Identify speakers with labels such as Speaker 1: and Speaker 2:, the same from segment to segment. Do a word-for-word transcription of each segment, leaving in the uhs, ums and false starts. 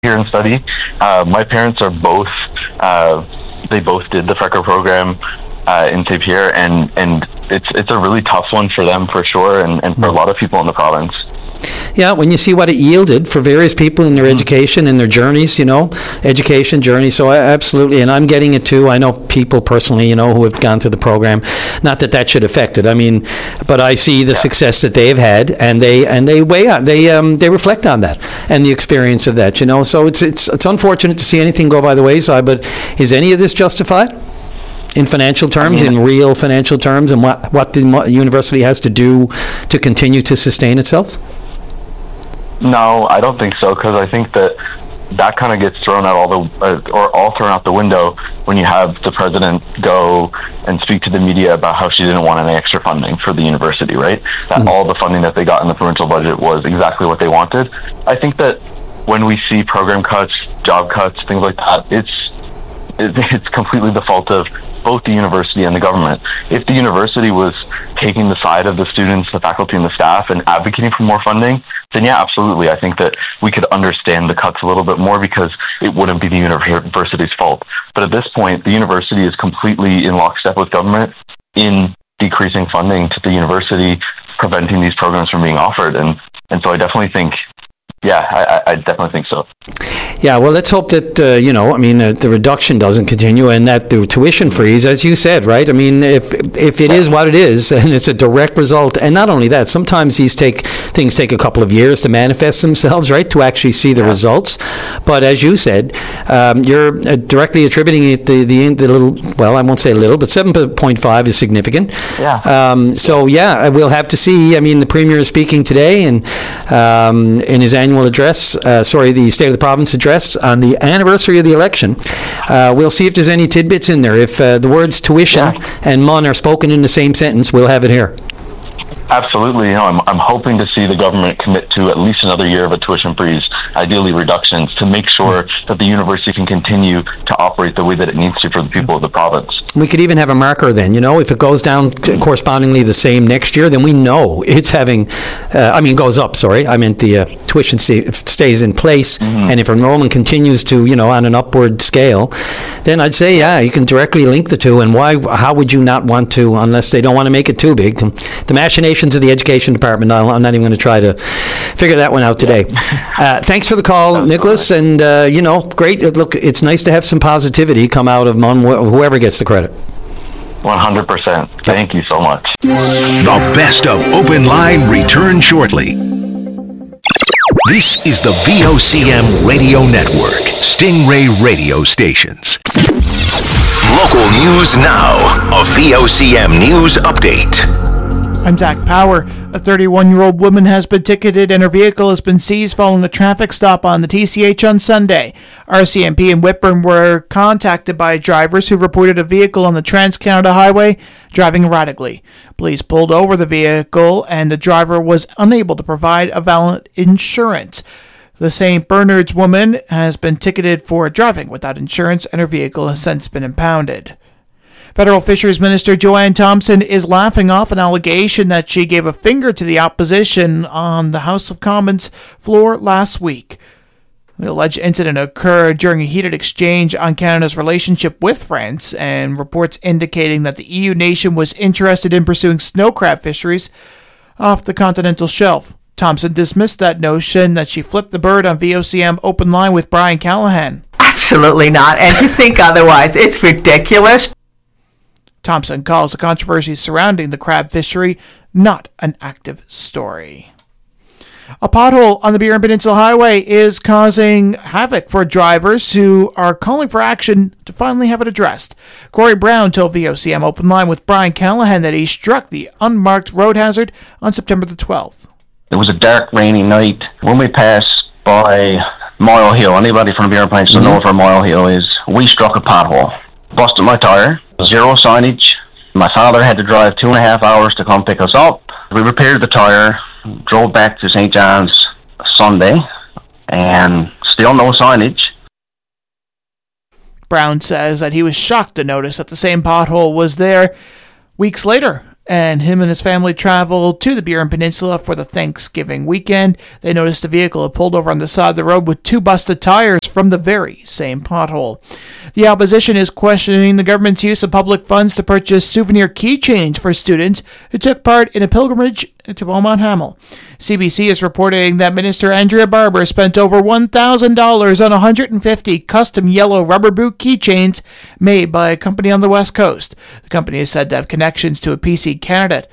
Speaker 1: here and study. Uh, my parents are both, uh, they both did the Frecker program uh, in Saint Pierre, and, and it's it's a really tough one for them for sure, and, and for a lot of people in the province.
Speaker 2: Yeah, when you see what it yielded for various people in their mm-hmm. education and their journeys, you know, education journey. So I, absolutely, and I'm getting it too. I know people personally, you know, who have gone through the program. Not that that should affect it. I mean, but I see the yeah. success that they've had, and they and they weigh out, they um they reflect on that and the experience of that. You know, so it's it's it's unfortunate to see anything go by the wayside. But is any of this justified? In financial terms, I mean, in real financial terms, and what what the university has to do to continue to sustain itself?
Speaker 1: No, I don't think so, because I think that that kind of gets thrown out all the uh, or all thrown out the window when you have the president go and speak to the media about how she didn't want any extra funding for the university, right? That mm-hmm. all the funding that they got in the provincial budget was exactly what they wanted. I think that when we see program cuts, job cuts, things like that, it's it's completely the fault of both the university and the government. If the university was taking the side of the students, the faculty, and the staff and advocating for more funding, then yeah, absolutely. I think that we could understand the cuts a little bit more because it wouldn't be the university's fault. But at this point, the university is completely in lockstep with government in decreasing funding to the university, preventing these programs from being offered. And, and so I definitely think Yeah, I, I definitely think so.
Speaker 2: Yeah, well, let's hope that, uh, you know, I mean, uh, the reduction doesn't continue and that the tuition freeze, as you said, right? I mean, if if it is what it is and it's a direct result, and not only that, sometimes these take things take a couple of years to manifest themselves, right, to actually see the yeah. results. But as you said, um, you're uh, directly attributing it to the, the little, well, I won't say a little, but seven point five is significant.
Speaker 1: Yeah.
Speaker 2: Um, so, yeah, we'll have to see. I mean, the Premier is speaking today and um, in his annual address, uh, sorry, the State of the Province address on the anniversary of the election. Uh, we'll see if there's any tidbits in there. If uh, the words tuition yeah. and mon are spoken in the same sentence, we'll have it here.
Speaker 1: Absolutely. You know, I'm, I'm hoping to see the government commit to at least another year of a tuition freeze, ideally reductions, to make sure that the university can continue to operate the way that it needs to for the people of the province.
Speaker 2: We could even have a marker then, you know, if it goes down correspondingly the same next year, then we know it's having, uh, I mean, goes up, sorry, I meant the uh, tuition stay, stays in place, mm-hmm. and if enrollment continues to, you know, on an upward scale, then I'd say, yeah, you can directly link the two, and why? How would you not want to, unless they don't want to make it too big? The machinations of the education department, I'm not even going to try to figure that one out today. Uh, thanks for the call, Nicholas, and, uh, you know, great. Look, it's nice to have some positivity come out of Mon, whoever gets the credit.
Speaker 1: one hundred percent. Thank you so much.
Speaker 3: The best of Open Line returns shortly. This is the V O C M Radio Network, Stingray Radio Stations. Local news now. A V O C M News Update.
Speaker 4: I'm Zach Power. A thirty-one-year-old woman has been ticketed and her vehicle has been seized following a traffic stop on the T C H on Sunday. R C M P and Whitburn were contacted by drivers who reported a vehicle on the Trans-Canada Highway driving erratically. Police pulled over the vehicle and the driver was unable to provide a valid insurance. The Saint Bernard's woman has been ticketed for driving without insurance and her vehicle has since been impounded. Federal Fisheries Minister Joanne Thompson is laughing off an allegation that she gave a finger to the opposition on the House of Commons floor last week. The alleged incident occurred during a heated exchange on Canada's relationship with France, and reports indicating that the E U nation was interested in pursuing snow crab fisheries off the continental shelf. Thompson dismissed that notion that she flipped the bird on V O C M Open Line with Brian Callahan.
Speaker 5: Absolutely not, and to think otherwise, it's ridiculous.
Speaker 4: Thompson calls the controversy surrounding the crab fishery not an active story. A pothole on the Burin Peninsula Highway is causing havoc for drivers who are calling for action to finally have it addressed. Corey Brown told V O C M Open Line with Brian Callahan that he struck the unmarked road hazard on September the twelfth.
Speaker 6: It was a dark, rainy night. When we passed by Mile Hill, anybody from the Burin Peninsula mm-hmm. knows where Mile Hill is, we struck a pothole. Busted my tire. Zero signage. My father had to drive two and a half hours to come pick us up. We repaired the tire, drove back to Saint John's Sunday, and still no signage.
Speaker 4: Brown says that he was shocked to notice that the same pothole was there weeks later, and him and his family traveled to the Burin Peninsula for the Thanksgiving weekend. They noticed a vehicle had pulled over on the side of the road with two busted tires from the very same pothole. The opposition is questioning the government's use of public funds to purchase souvenir keychains for students who took part in a pilgrimage to Beaumont Hamel. C B C is reporting that Minister Andrea Barber spent over one thousand dollars on one hundred fifty custom yellow rubber boot keychains made by a company on the West Coast. The company is said to have connections to a P C candidate.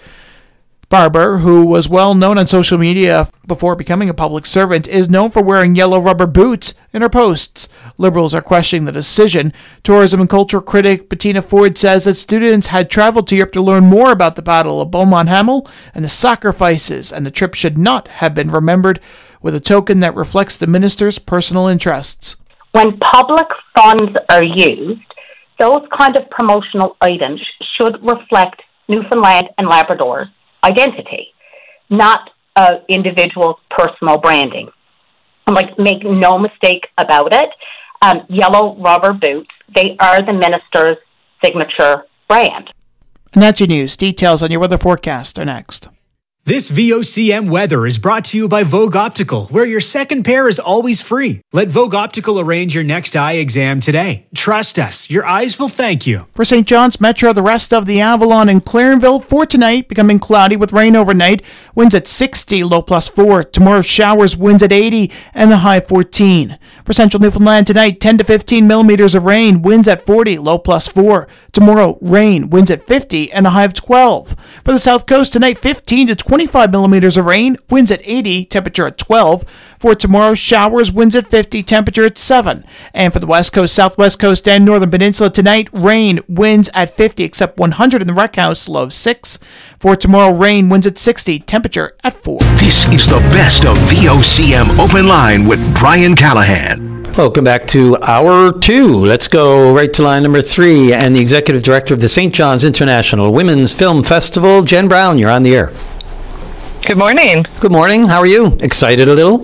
Speaker 4: Barber, who was well known on social media before becoming a public servant, is known for wearing yellow rubber boots in her posts. Liberals are questioning the decision. Tourism and culture critic Bettina Ford says that students had traveled to Europe to learn more about the Battle of Beaumont Hamel and the sacrifices, and the trip should not have been remembered with a token that reflects the minister's personal interests.
Speaker 7: When public funds are used, those kind of promotional items should reflect Newfoundland and Labrador's identity, not uh, individuals' personal branding. I'm like, make no mistake about it. Um, yellow rubber boots, they are the minister's signature brand.
Speaker 4: And that's your news. Details on your weather forecast are next.
Speaker 8: This V O C M weather is brought to you by Vogue Optical, where your second pair is always free. Let Vogue Optical arrange your next eye exam today. Trust us, your eyes will thank you.
Speaker 4: For Saint John's Metro, the rest of the Avalon and Clarenville for tonight, becoming cloudy with rain overnight. Winds at sixty, low plus four. Tomorrow, showers, winds at eighty, and the high fourteen. For Central Newfoundland tonight, ten to fifteen millimeters of rain, winds at forty, low plus four. Tomorrow, rain, winds at fifty, and a high of twelve. For the South Coast tonight, fifteen to twenty-five millimeters of rain, winds at eighty, temperature at twelve. For tomorrow, showers, winds at fifty, temperature at seven. And for the West Coast, Southwest Coast, and Northern Peninsula tonight, rain, winds at fifty, except one hundred in the Rec House, low of six. For tomorrow, rain, winds at sixty, temperature at four.
Speaker 3: This is the best of V O C M Open Line with Brian Callahan.
Speaker 2: Welcome back to Hour two. Let's go right to line number three. And the Executive Director of the Saint John's International Women's Film Festival, Jen Brown, you're on the air.
Speaker 9: Good morning.
Speaker 2: Good morning. How are you? Excited a little?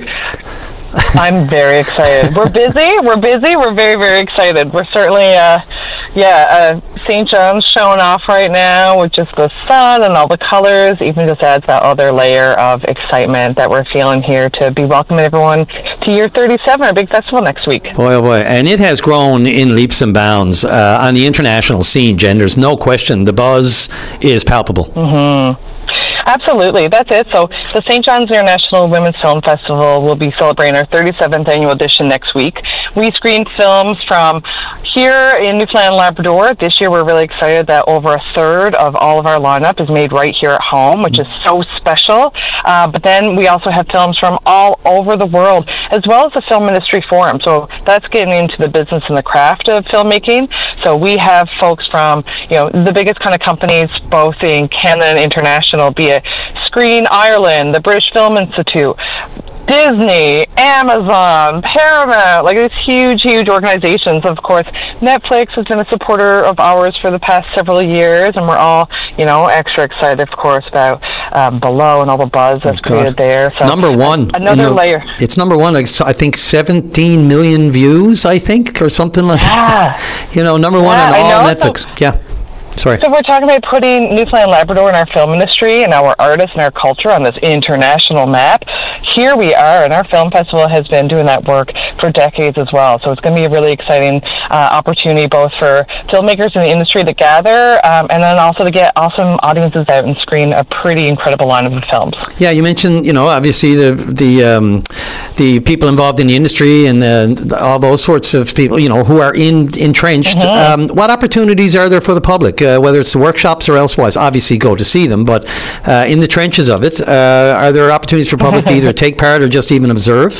Speaker 9: I'm very excited. We're busy. We're busy. We're very, very excited. We're certainly, uh, yeah, uh, Saint John's showing off right now with just the sun and all the colors. Even just adds that other layer of excitement that we're feeling here to be welcoming everyone to Year thirty-seven, our big festival next week.
Speaker 2: Boy, oh boy. And it has grown in leaps and bounds uh, on the international scene, Jen. There's no question. The buzz is palpable.
Speaker 9: Mm-hmm. Absolutely, that's it. So the Saint John's International Women's Film Festival will be celebrating our thirty-seventh annual edition next week. We screen films from here in Newfoundland and Labrador. This year we're really excited that over a third of all of our lineup is made right here at home, which is so special. Uh, but then we also have films from all over the world, as well as the Film Industry Forum. So that's getting into the business and the craft of filmmaking. So we have folks from, you know, the biggest kind of companies, both in Canada and international, be it Screen Ireland, the British Film Institute, Disney, Amazon, Paramount, like these huge, huge organizations. Of course, Netflix has been a supporter of ours for the past several years, and we're all, you know, extra excited, of course, about um, Below and all the buzz that's oh, created there. So
Speaker 2: number one.
Speaker 9: Another
Speaker 2: the,
Speaker 9: layer.
Speaker 2: It's number one. I think seventeen million views, I think, or something like
Speaker 9: yeah.
Speaker 2: that. You know, number one
Speaker 9: yeah,
Speaker 2: on all
Speaker 9: know,
Speaker 2: Netflix.
Speaker 9: so-
Speaker 2: yeah. Sorry.
Speaker 9: So we're talking about putting Newfoundland and Labrador and our film industry and our artists and our culture on this international map. Here we are, and our film festival has been doing that work for decades as well. So it's going to be a really exciting uh, opportunity both for filmmakers in the industry to gather um, and then also to get awesome audiences out and screen a pretty incredible lineup of films.
Speaker 2: Yeah, you mentioned, you know, obviously the the um, the people involved in the industry and the, the, all those sorts of people, you know, who are in entrenched. Mm-hmm. Um, what opportunities are there for the public? Uh, whether it's the workshops or elsewise, obviously go to see them, but uh, in the trenches of it, uh, are there opportunities for public to either take part or just even observe?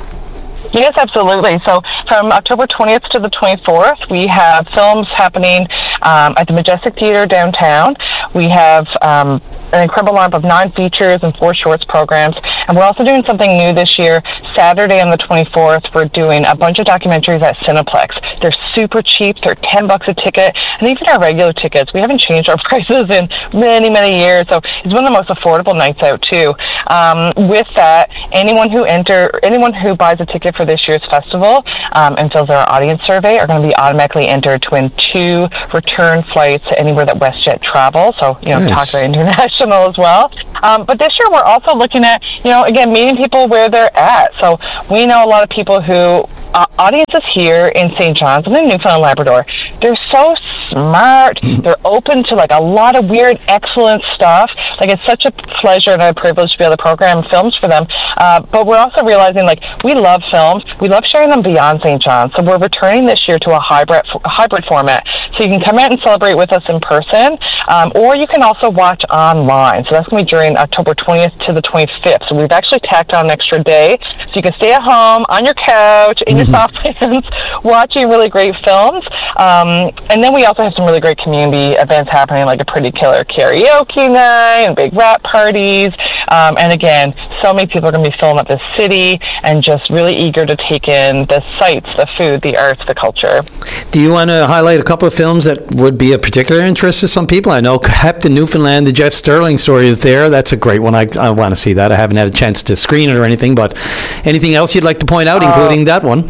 Speaker 9: Yes, absolutely. So from October twentieth to the twenty-fourth, we have films happening um, at the Majestic Theatre downtown. We have um, an incredible lineup of nine features and four shorts programs, And we're also doing something new this year. Saturday on the twenty-fourth, we're doing a bunch of documentaries at Cineplex. They're super cheap. They're ten bucks a ticket. And even our regular tickets, we haven't changed our prices in many, many years. So it's one of the most affordable nights out, too. Um, with that, anyone who enter, anyone who buys a ticket for this year's festival um, and fills our audience survey are going to be automatically entered to win two return flights anywhere that WestJet travels. So, you know,
Speaker 2: Nice.
Speaker 9: talk about international as well. Um, but this year we're also looking at, you know, again, meeting people where they're at. So we know a lot of people who, uh, audiences here in Saint John's and in Newfoundland and Labrador, they're so smart. They're open to like a lot of weird, excellent stuff. Like it's such a pleasure and a privilege to be able to program films for them. Uh, but we're also realizing like we love films. We love sharing them beyond Saint John's. So we're returning this year to a hybrid a hybrid format. So you can come out and celebrate with us in person, um, or you can also watch online. So that's going to be during October twentieth to the twenty-fifth. So we've actually tacked on an extra day. So you can stay at home, on your couch, in your soft hands, watching really great films. Um, and then we also have some really great community events happening, like a Pretty Killer karaoke night and big rap parties. Um, and again, so many people are going to be filling up this city and just really eager to take in the sights, the food, the arts, the culture.
Speaker 2: Do you want to highlight a couple of films that would be of particular interest to some people? I know Captain Newfoundland, the Jeff Sterling story is there. That's a great one. I, I want to see that. I haven't had a chance to screen it or anything, but anything else you'd like to point out, uh, including that one?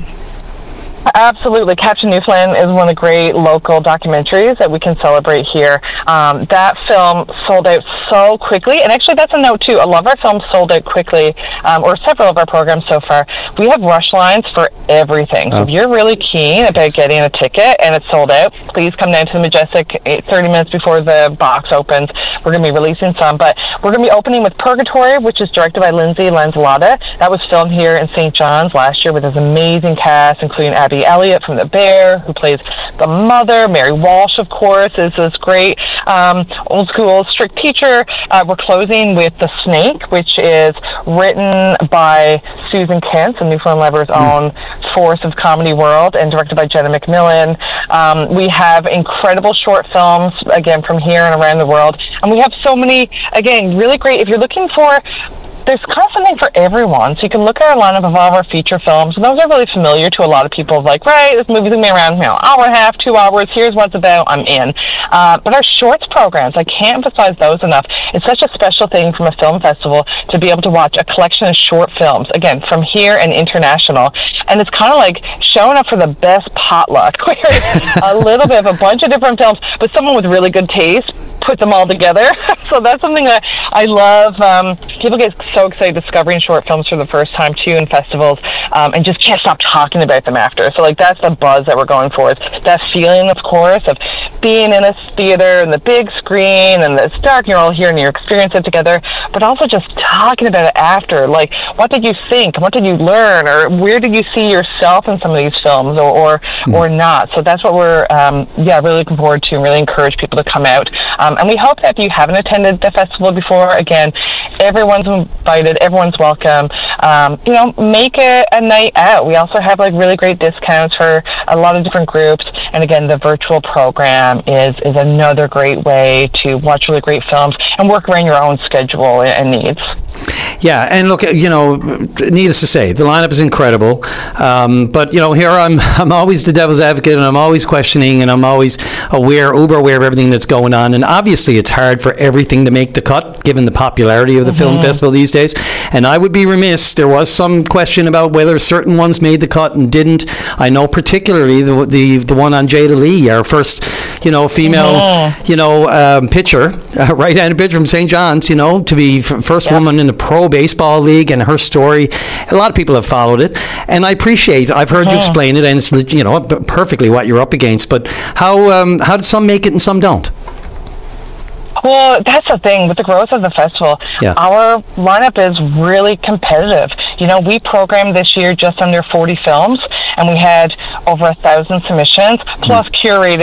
Speaker 9: Absolutely. Captain Newfoundland is one of the great local documentaries that we can celebrate here. Um, that film sold out so quickly, and actually that's a note too. A lot of our films sold out quickly, um, or several of our programs so far. We have rush lines for everything. So
Speaker 2: oh.
Speaker 9: if you're really keen about getting a ticket and it's sold out, please come down to the Majestic thirty minutes before the box opens. We're going to be releasing some, but we're going to be opening with Purgatory, which is directed by Lindsay Lanzalotta. That was filmed here in Saint John's last year with this amazing cast, including Abby Elliott from The Bear, who plays the mother. Mary Walsh, of course, is this great um, old school strict teacher. Uh, we're closing with The Snake, which is written by Susan Kent, the Newfoundland Labrador's own force of comedy world, and directed by Jenna McMillan. Um, we have incredible short films, again, from here and around the world. And we have so many, again, really great, if you're looking for, there's kind of something for everyone. So you can look at our lineup of all of our feature films, and those are really familiar to a lot of people. Like, right, this movie's going to be around, you know, hour and a half, two hours, here's what it's about, I'm in. Uh, but our shorts programs, I can't emphasize those enough. It's such a special thing from a film festival to be able to watch a collection of short films, again, from here and international. And it's kind of like showing up for the best potluck, where it's a little bit of a bunch of different films, but someone with really good taste put them all together. So that's something that I love. Um, people get so excited discovering short films for the first time too in festivals, um, and just can't stop talking about them after. So like that's the buzz that we're going for. It's that feeling, of course, of being in a theater and the big screen and it's dark, you're all here and you experience it together, but also just talking about it after. Like, what did you think? What did you learn? Or where did you see yourself in some of these films, or or, mm. or not? So that's what we're um, yeah really looking forward to, and really encourage people to come out. Um, and we hope that if you haven't attended the festival before, again, everyone's invited, everyone's welcome. Um, you know, make it a night out. We also have like really great discounts for a lot of different groups. And again, the virtual program is, is another great way to watch really great films and work around your own schedule and needs.
Speaker 2: Yeah, and look, you know, needless to say, the lineup is incredible. Um, but, you know, here I'm I'm always the devil's advocate, and I'm always questioning, and I'm always aware, uber aware of everything that's going on. And obviously it's hard for everything to make the cut, given the popularity of the mm-hmm. film festival these days. And I would be remiss, there was some question about whether certain ones made the cut and didn't. I know particularly the the, the one on Jada Lee, our first, you know, female, mm-hmm. you know, um, pitcher, uh, right-handed pitcher from Saint John's, you know, to be f- first yep. woman in the pro baseball league, and her story, a lot of people have followed it, and I appreciate, I've heard mm-hmm. you explain it, and it's, you know, perfectly what you're up against, but how um, how did some make it and some don't?
Speaker 9: Well, that's the thing with the growth of the festival. Yeah. Our lineup is really competitive. You know, we programmed this year just under forty films, and we had over a thousand submissions, plus mm. curated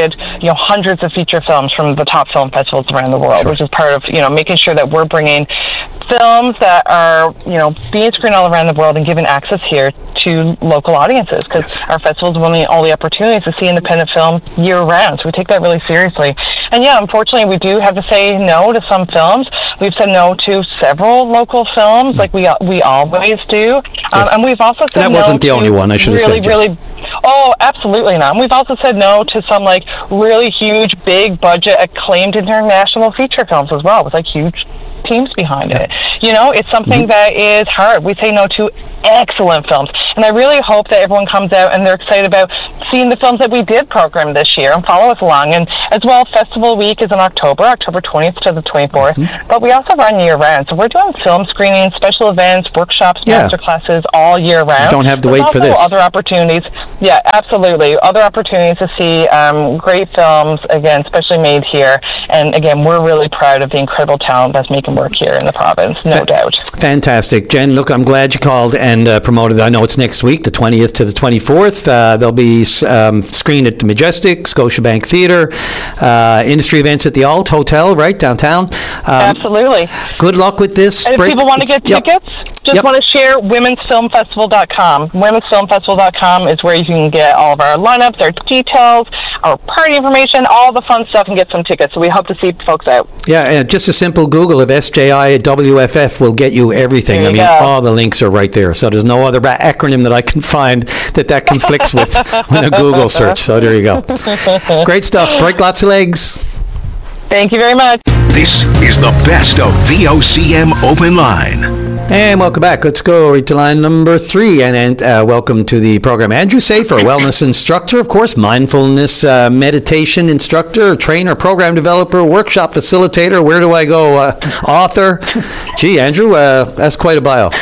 Speaker 9: you know, hundreds of feature films from the top film festivals around the world, sure. which is part of, you know, making sure that we're bringing films that are, you know, being screened all around the world and given access here to local audiences, because yes. our festivals are only all the opportunities to see independent film year round. So we take that really seriously. And yeah, unfortunately, we do have to say no to some films. We've said no to several local films, like we we always do. Um, yes. And we've also said
Speaker 2: and that
Speaker 9: no
Speaker 2: wasn't the only one, I should
Speaker 9: really,
Speaker 2: have said.
Speaker 9: Really,
Speaker 2: yes.
Speaker 9: Oh, absolutely not. And we've also said no to some like really huge, big budget, acclaimed international feature films as well, with like huge teams behind yeah. it. You know, it's something mm-hmm. that is hard. We say no to excellent films. And I really hope that everyone comes out and they're excited about seeing the films that we did program this year and follow us along. And as well, Festival Week is in October, October twentieth to the twenty-fourth. Mm-hmm. But we also run year round. So we're doing film screenings, special events, workshops, yeah. master classes all year round.
Speaker 2: You don't have to
Speaker 9: There's
Speaker 2: wait for this.
Speaker 9: Other opportunities. Yeah, absolutely. Other opportunities to see um, great films, again, especially made here. And again, we're really proud of the incredible talent that's making work here in the province, no Fa- doubt.
Speaker 2: Fantastic. Jen, look, I'm glad you called and uh, promoted. I know it's next week, the twentieth to the twenty-fourth. Uh, they'll be um, screened at the Majestic, Scotiabank Theatre, uh, industry events at the Alt Hotel, right, downtown. Um,
Speaker 9: Absolutely.
Speaker 2: Good luck with this.
Speaker 9: And if
Speaker 2: Break-
Speaker 9: people want to get
Speaker 2: yep.
Speaker 9: tickets, just
Speaker 2: yep.
Speaker 9: want to share women's film festival dot com. women's film festival dot com is where you can get all of our lineups, our details, our party information, all the fun stuff, and get some tickets. So we hope to see folks out.
Speaker 2: Yeah, uh, just a simple Google of S J I W F F will get you everything.
Speaker 9: You
Speaker 2: I mean,
Speaker 9: go.
Speaker 2: all the links are right there. So there's no other ba- acronym that I can find that that conflicts with when a Google search. So there you go. Great stuff. Break lots of legs.
Speaker 9: Thank you very much.
Speaker 3: This is the best of V O C M Open Line.
Speaker 2: And welcome back. Let's go right to line number three. And, and uh, welcome to the program. Andrew Safer, wellness instructor, of course, mindfulness uh, meditation instructor, trainer, program developer, workshop facilitator. Where do I go? Uh, author. Gee, Andrew, uh, that's quite a bio.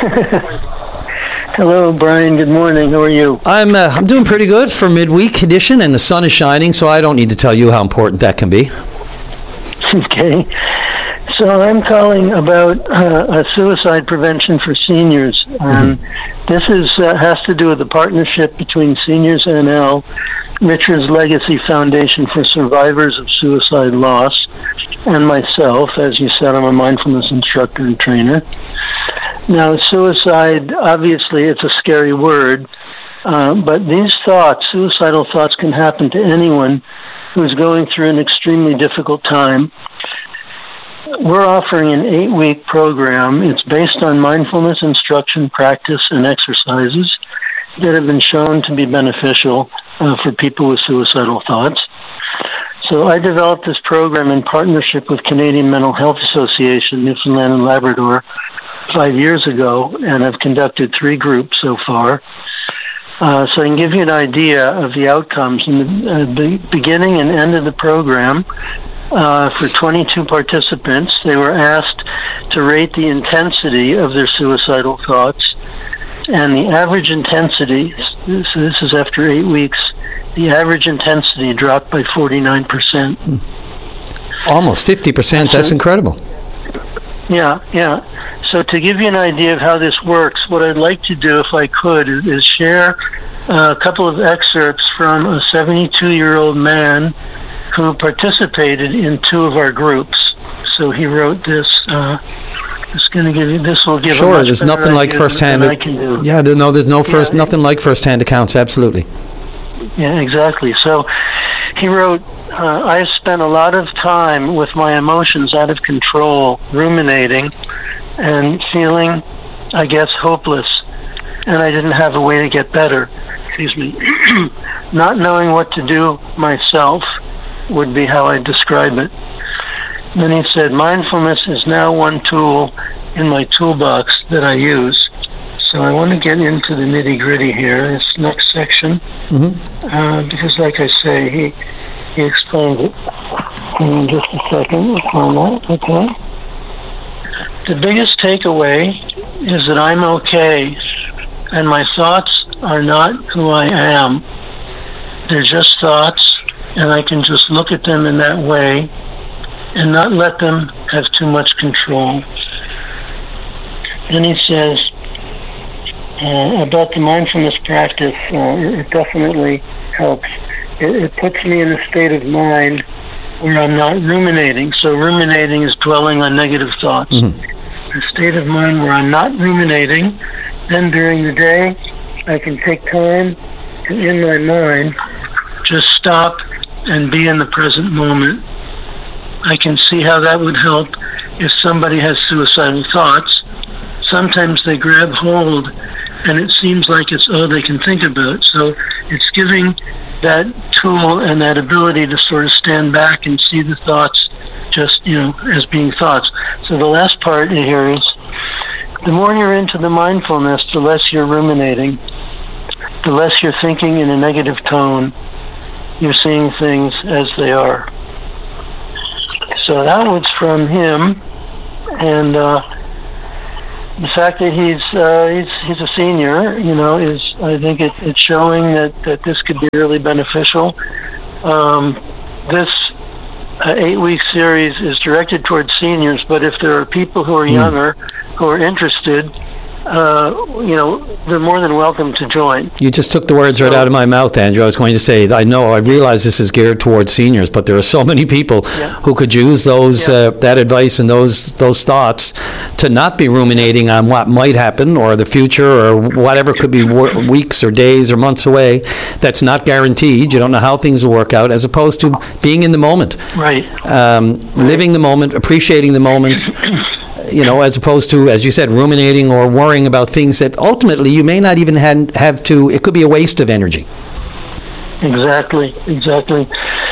Speaker 10: Hello, Brian. Good morning. How are you?
Speaker 2: I'm uh, I'm doing pretty good for midweek edition, and the sun is shining, so I don't need to tell you how important that can be.
Speaker 10: Okay. So I'm calling about uh, a suicide prevention for seniors. Um, mm-hmm. This is uh, has to do with the partnership between Seniors N L, Richard's Legacy Foundation for Survivors of Suicide Loss, and myself. As you said, I'm a mindfulness instructor and trainer. Now, suicide, obviously, it's a scary word, uh, but these thoughts, suicidal thoughts, can happen to anyone who's going through an extremely difficult time. We're offering an eight-week program. It's based on mindfulness instruction, practice, and exercises that have been shown to be beneficial uh, for people with suicidal thoughts. So I developed this program in partnership with Canadian Mental Health Association, Newfoundland and Labrador, five years ago, and I've conducted three groups so far. Uh, so I can give you an idea of the outcomes. In the, uh, the beginning and end of the program, uh, for twenty-two participants, they were asked to rate the intensity of their suicidal thoughts. And the average intensity, so this is after eight weeks, the average intensity dropped by forty-nine percent.
Speaker 2: Almost fifty percent, that's incredible.
Speaker 10: Yeah, yeah. So to give you an idea of how this works, what I'd like to do, if I could, is, is share a couple of excerpts from a seventy-two-year-old man who participated in two of our groups. So he wrote this. Uh, it's going to give you. This will give.
Speaker 2: Sure,
Speaker 10: a much
Speaker 2: there's
Speaker 10: better
Speaker 2: nothing like
Speaker 10: idea
Speaker 2: firsthand.
Speaker 10: than I can do.
Speaker 2: Yeah, no, there's no first,
Speaker 10: Yeah.
Speaker 2: nothing like first-hand accounts. Absolutely.
Speaker 10: Yeah, exactly. So he wrote, uh, I've spent a lot of time with my emotions out of control, ruminating, and feeling, I guess, hopeless. And I didn't have a way to get better. Excuse me. Not knowing what to do myself would be how I describe it. Then he said, mindfulness is now one tool in my toolbox that I use. So I want to get into the nitty-gritty here, this next section, mm-hmm. uh, because like I say, he he explains it. Hang on just a second. Okay. The biggest takeaway is that I'm okay, and my thoughts are not who I am. They're just thoughts, and I can just look at them in that way and not let them have too much control. Then he says, Uh, about the mindfulness practice, uh, it definitely helps. it, it puts me in a state of mind where I'm not ruminating. So ruminating is dwelling on negative thoughts. Mm-hmm. A state of mind where I'm not ruminating. Then during the day, I can take time to, in my mind, just stop and be in the present moment. I can see how that would help if somebody has suicidal thoughts. Sometimes they grab hold and it seems like it's all they can think about. So it's giving that tool and that ability to sort of stand back and see the thoughts just, you know, as being thoughts. So the last part here is, the more you're into the mindfulness, the less you're ruminating, the less you're thinking in a negative tone. You're seeing things as they are. So that was from him, and uh, the fact that he's uh, he's he's a senior, you know, is I think it, it's showing that, that this could be really beneficial. Um, this uh, eight-week series is directed towards seniors, but if there are people who are mm. younger who are interested, uh, you know, they're more than welcome to join.
Speaker 2: You just took the words right out of my mouth, Andrew. I was going to say, I know, I realize this is geared towards seniors, but there are so many people yeah. who could use those yeah. uh, that advice and those those thoughts to not be ruminating on what might happen or the future or whatever could be wo- weeks or days or months away. That's not guaranteed. You don't know how things will work out, as opposed to being in the moment.
Speaker 10: Right.
Speaker 2: Um, right. Living the moment, appreciating the moment. You know, as opposed to, as you said, ruminating or worrying about things that ultimately you may not even have, have to, it could be a waste of energy.
Speaker 10: Exactly, exactly.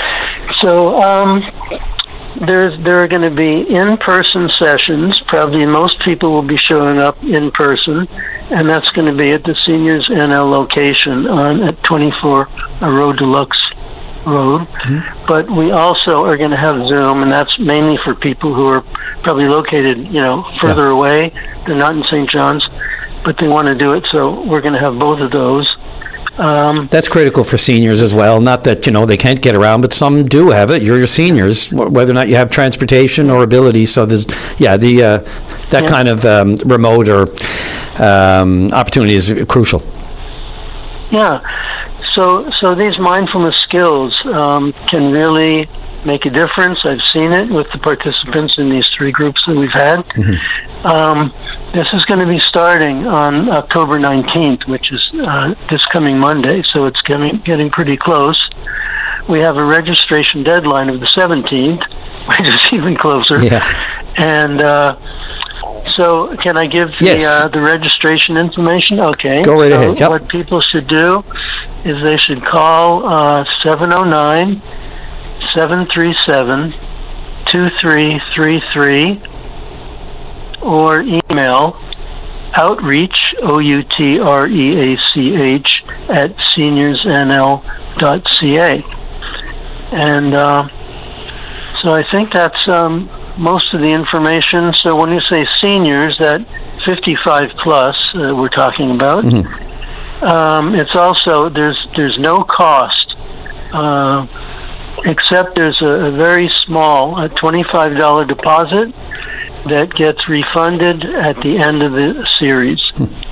Speaker 10: So um, there's, there are going to be in-person sessions. Probably most people will be showing up in person, and that's going to be at the Seniors N L location on at twenty-four Road Deluxe Road. Mm-hmm. But we also are going to have Zoom, and that's mainly for people who are probably located, you know, further yeah. away. They're not in Saint John's, but they want to do it, so we're going to have both of those. Um,
Speaker 2: that's critical for seniors as well. Not that, you know, they can't get around, but some do have it. You're your seniors, whether or not you have transportation or ability. So there's, yeah, the uh, that yeah. kind of um, remote or um, opportunity is crucial.
Speaker 10: Yeah. So, so these mindfulness skills um, can really make a difference. I've seen it with the participants in these three groups that we've had. Mm-hmm. Um, this is going to be starting on October nineteenth, which is uh, this coming Monday, so it's getting, getting pretty close. We have a registration deadline of the seventeenth, which is even closer.
Speaker 2: Yeah.
Speaker 10: And uh, so can I give
Speaker 2: yes.
Speaker 10: the, uh, the registration information? Okay.
Speaker 2: Go right
Speaker 10: so
Speaker 2: ahead. Yep.
Speaker 10: What people should do is they should call uh, seven oh nine, seven three seven, two three three three or email outreach, O U T R E A C H, at seniors n l dot c a. And uh, so I think that's um, most of the information. So when you say seniors, that fifty-five plus uh, we're talking about, mm-hmm. um, it's also, there's there's no cost, uh, except there's a, a very small, a twenty-five dollars deposit that gets refunded at the end of the series.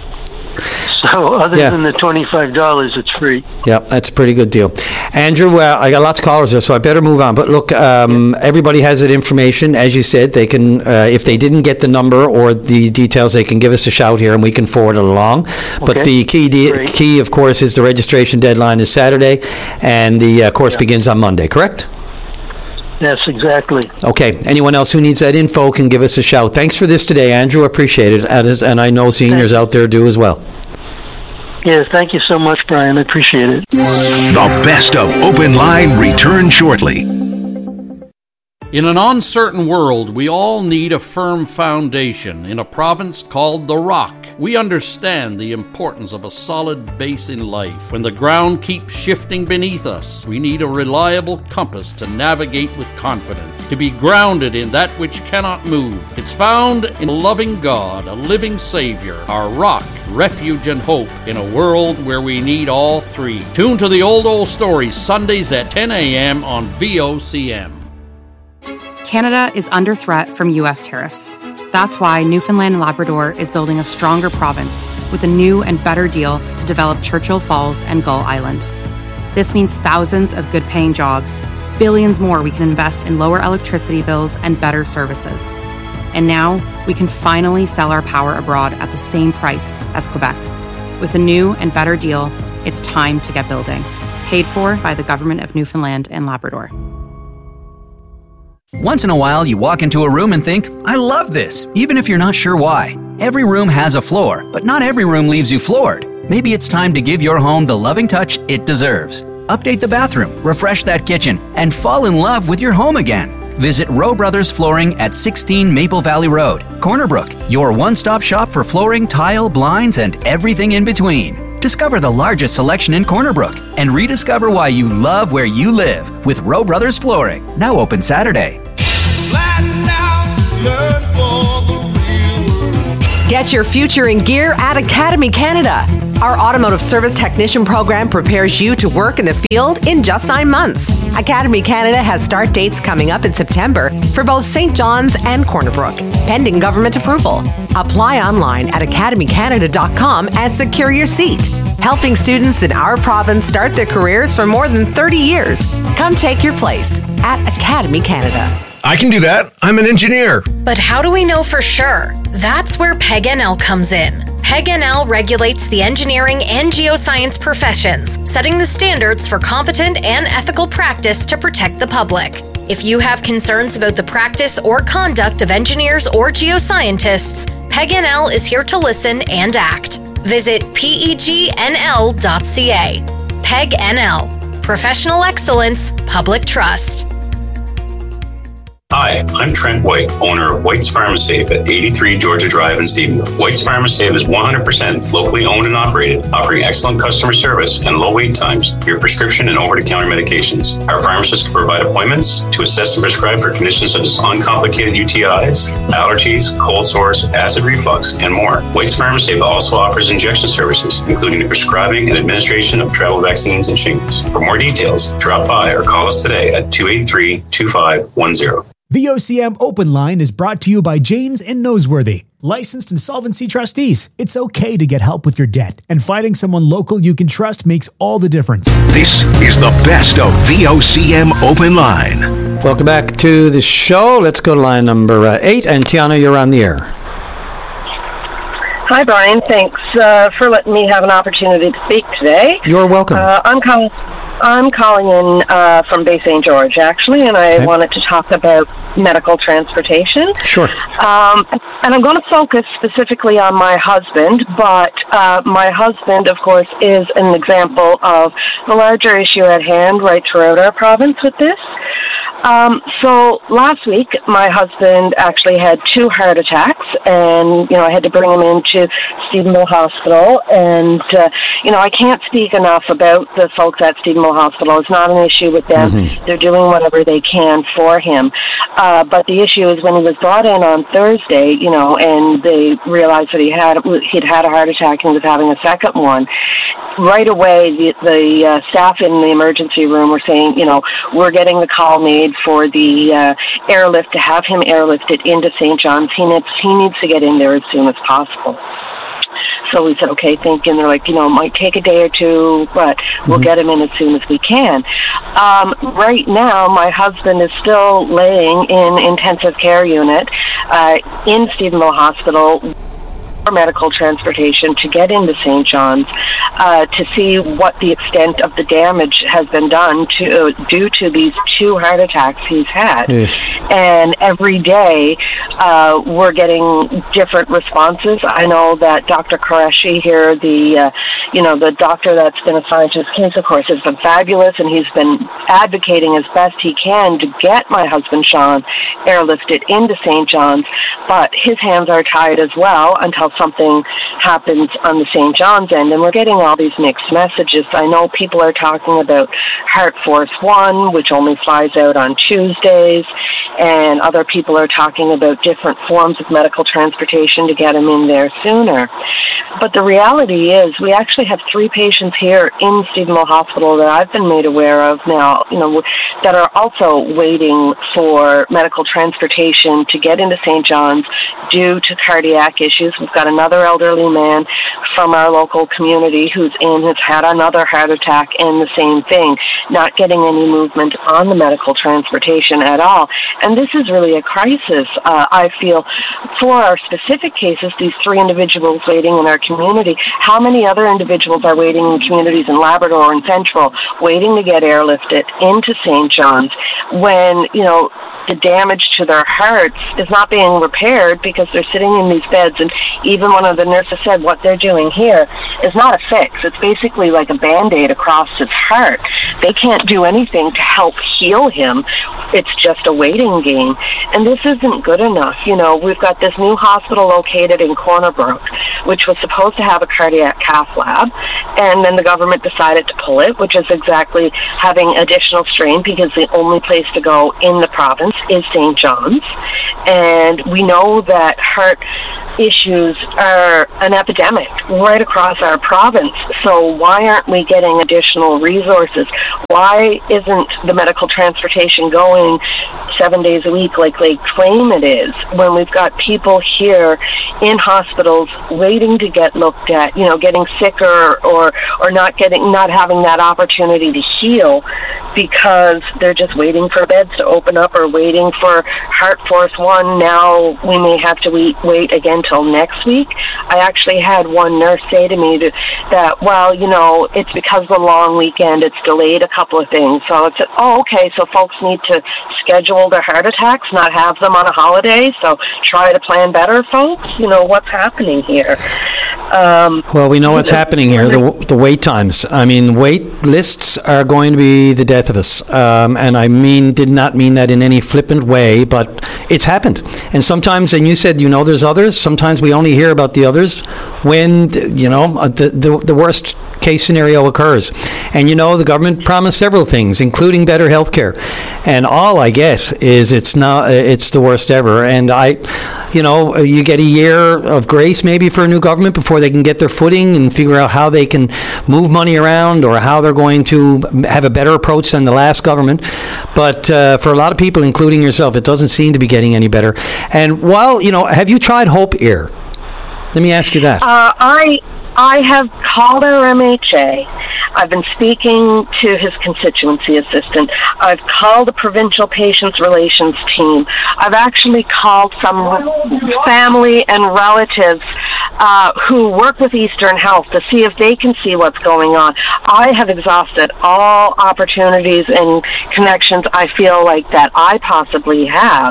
Speaker 10: So other yeah. than the twenty-five dollars, it's free.
Speaker 2: Yeah, that's a pretty good deal. Andrew, uh, I got lots of callers there, so I better move on. But look, um, everybody has that information. As you said, they can, uh, if they didn't get the number or the details, they can give us a shout here and we can forward it along. Okay. But the key, de- key, of course, is the registration deadline is Saturday, and the uh, course yeah. begins on Monday, correct?
Speaker 10: Yes, exactly.
Speaker 2: Okay. Anyone else who needs that info can give us a shout. Thanks for this today, Andrew. Appreciate it. And I know seniors out there do as well.
Speaker 10: Yes, thank you so much, Brian. I appreciate it.
Speaker 3: The best of Open Line returns shortly.
Speaker 11: In an uncertain world, we all need a firm foundation. In a province called The Rock, we understand the importance of a solid base in life. When the ground keeps shifting beneath us, we need a reliable compass to navigate with confidence, to be grounded in that which cannot move. It's found in a loving God, a living Savior, our rock, refuge, and hope in a world where we need all three. Tune to the Old Old Stories Sundays at ten a.m. on V O C M.
Speaker 12: Canada is under threat from U S tariffs. That's why Newfoundland and Labrador is building a stronger province with a new and better deal to develop Churchill Falls and Gull Island. This means thousands of good-paying jobs, billions more we can invest in lower electricity bills and better services. And now, we can finally sell our power abroad at the same price as Quebec. With a new and better deal, it's time to get building. Paid for by the Government of Newfoundland and Labrador.
Speaker 13: Once in a while, you walk into a room and think, I love this, even if you're not sure why. Every room has a floor, but not every room leaves you floored. Maybe it's time to give your home the loving touch it deserves. Update the bathroom, refresh that kitchen, and fall in love with your home again. Visit Rowe Brothers Flooring at sixteen Maple Valley Road, Corner Brook, your one-stop shop for flooring, tile, blinds, and everything in between. Discover the largest selection in Corner Brook and rediscover why you love where you live with Rowe Brothers Flooring. Now open Saturday.
Speaker 14: Get your future in gear at Academy Canada. Our automotive service technician program prepares you to work in the field in just nine months. Academy Canada has start dates coming up in September for both Saint John's and Corner Brook, pending government approval. Apply online at academy canada dot com and secure your seat. Helping students in our province start their careers for more than thirty years. Come take your place at Academy Canada.
Speaker 15: I can do that. I'm an engineer.
Speaker 16: But how do we know for sure? That's where P E G N L comes in. P E G N L regulates the engineering and geoscience professions, setting the standards for competent and ethical practice to protect the public. If you have concerns about the practice or conduct of engineers or geoscientists, P E G N L is here to listen and act. Visit P E G N L dot C A. P E G N L. Professional excellence, public trust.
Speaker 17: Hi, I'm Trent White, owner of White's Pharmasafe at eighty-three Georgia Drive in Stephenville. White's Pharmasafe is one hundred percent locally owned and operated, offering excellent customer service and low wait times for your prescription and over-the-counter medications. Our pharmacists can provide appointments to assess and prescribe for conditions such as uncomplicated U T Is, allergies, cold sores, acid reflux, and more. White's Pharmasafe also offers injection services, including the prescribing and administration of travel vaccines and shingles. For more details, drop by or call us today at two eight three, two five one zero.
Speaker 8: V O C M Open Line is brought to you by Janes and Noseworthy, licensed insolvency trustees. It's okay to get help with your debt, and finding someone local you can trust makes all the difference.
Speaker 3: This is the best of V O C M Open Line.
Speaker 2: Welcome back to the show. Let's go to line number uh, eight, and Tiana, you're on the air.
Speaker 18: Hi, Brian. Thanks uh, for letting me have an opportunity to speak today.
Speaker 2: You're welcome.
Speaker 18: Uh, I'm calling. I'm calling in uh, from Bay Saint George, actually, and I
Speaker 2: okay.
Speaker 18: wanted to talk about medical transportation.
Speaker 2: Sure.
Speaker 18: Um, and I'm going to focus specifically on my husband, but uh, my husband, of course, is an example of the larger issue at hand right throughout our province with this. Um, so last week, my husband actually had two heart attacks, and, you know, I had to bring him into Stephenville Hospital, and, uh, you know, I can't speak enough about the folks at Stephenville Hospital. It's not an issue with them. Mm-hmm. They're doing whatever they can for him. Uh, but the issue is when he was brought in on Thursday, you know, and they realized that he had, he'd had a heart attack and was having a second one, right away, the, the uh, staff in the emergency room were saying, you know, we're getting the call made for the uh, airlift to have him airlifted into Saint John's. He needs, he needs to get in there as soon as possible. So we said, okay, thinking they're like, you know, it might take a day or two, but mm-hmm. we'll get him in as soon as we can. Um, right now, my husband is still laying in intensive care unit uh, in Stephenville Hospital for medical transportation to get into Saint John's uh, to see what the extent of the damage has been done to due to these two heart attacks he's had. Yes. And every day uh, we're getting different responses. I know that Doctor Qureshi here, the uh, you know the doctor that's been assigned to his case, of course, has been fabulous, and he's been advocating as best he can to get my husband Sean airlifted into Saint John's, but his hands are tied as well until something happens on the Saint John's end, and we're getting all these mixed messages. I know people are talking about Heart Force One, which only flies out on Tuesdays, and other people are talking about different forms of medical transportation to get him in there sooner. But the reality is we actually have three patients here in Stephenville Hospital that I've been made aware of now, you know, that are also waiting for medical transportation to get into Saint John's due to cardiac issues. We've got another elderly man from our local community who's in, has had another heart attack and the same thing, not getting any movement on the medical transportation at all. And this is really a crisis, uh, I feel, for our specific cases, these three individuals waiting in our community. How many other individuals are waiting in communities in Labrador and Central, waiting to get airlifted into Saint John's when, you know, the damage to their hearts is not being repaired because they're sitting in these beds, and even one of the nurses said what they're doing here is not a fix. It's basically like a Band-Aid across his heart. They can't do anything to help heal him. It's just a waiting game. And this isn't good enough. You know, we've got this new hospital located in Corner Brook, which was supposed to have a cardiac cath lab, and then the government decided to pull it, which is exactly having additional strain because the only place to go in the province is Saint John's. And we know that heart issues are an epidemic right across our province. So why aren't we getting additional resources? Why isn't the medical transportation going seven days a week like they claim it is, when we've got people here in hospitals waiting to get looked at, you know, getting sicker or or not getting not having that opportunity to heal because they're just waiting for beds to open up or waiting for Heart Force One. Now we may have to wait, wait again till next week. I actually had one nurse say to me to, that, well, you know, it's because of the long weekend, it's delayed a couple of things. So I said, oh, okay, so folks need to schedule their heart attacks, not have them on a holiday, so try to plan better, folks. You know, what's happening here? Um,
Speaker 2: well, we know what's happening here, the, the wait times. I mean, wait lists are going to be the death of us. Um, and I mean, did not mean that in any flippant way, but it's happened. And sometimes, and you said, you know, there's others, sometimes we only hear about the others when, you know, the, the, the worst case scenario occurs. And, you know, the government promised several things, including better health care. And all I get is it's not, it's the worst ever. And I, you know, you get a year of grace maybe for a new government before they can get their footing and figure out how they can move money around or how they're going to have a better approach than the last government. But uh, for a lot of people, including yourself, it doesn't seem to be getting any better. And while, you know, have you tried Hope Air? Let me ask you that.
Speaker 18: Uh, I I have called our M H A. I've been speaking to his constituency assistant. I've called the provincial patients relations team. I've actually called some family and relatives uh, who work with Eastern Health to see if they can see what's going on. I have exhausted all opportunities and connections I feel like that I possibly have.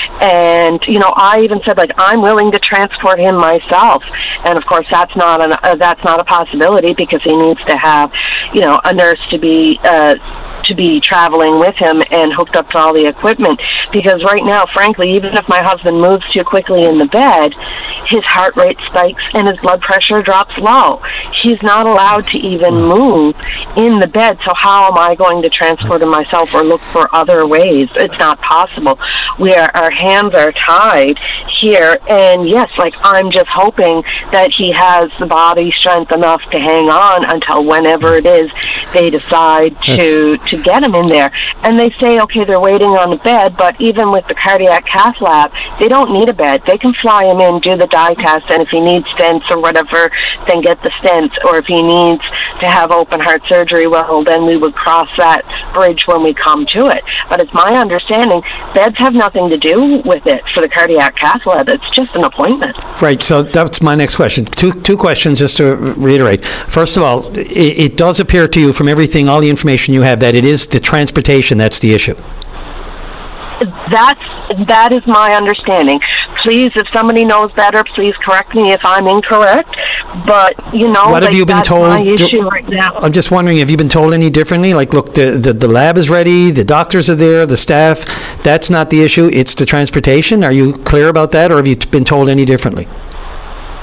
Speaker 18: And, you know, I even said, like, I'm willing to transport him myself. And, of course, that's not an, uh, that's not a possibility because he needs to have, you know, a nurse to be uh, to be traveling with him and hooked up to all the equipment. Because right now, frankly, even if my husband moves too quickly in the bed, his heart rate spikes and his blood pressure drops low. He's not allowed to even move in the bed, so how am I going to transport him myself or look for other ways? It's not possible. We are, our hands are tied here, and yes, like, I'm just hoping that he has the body strength enough to hang on until whenever it is they decide to, to get him in there. And they say, okay, they're waiting on the bed, but even with the cardiac cath lab, they don't need a bed. They can fly him in, do the dye test, and if he needs stents or whatever, then get the stents. Or if he needs to have open heart surgery, well, then we would cross that bridge when we come to it. But it's my understanding, beds have nothing to do with it for the cardiac cath lab. It's just an appointment.
Speaker 2: Right, so that's my next question. Two two questions just to reiterate. First of all, it, it does appear to you from everything, all the information you have, that it is the transportation that's the issue.
Speaker 18: That's, that is my understanding. Please, if somebody knows better, please correct me if I'm incorrect. But, you know,
Speaker 2: what
Speaker 18: like,
Speaker 2: have you been
Speaker 18: that's
Speaker 2: told?
Speaker 18: my issue right now.
Speaker 2: I'm just wondering, have you been told any differently? Like, look, the, the, the lab is ready, the doctors are there, the staff, that's not the issue, it's the transportation. Are you clear about that, or have you been told any differently?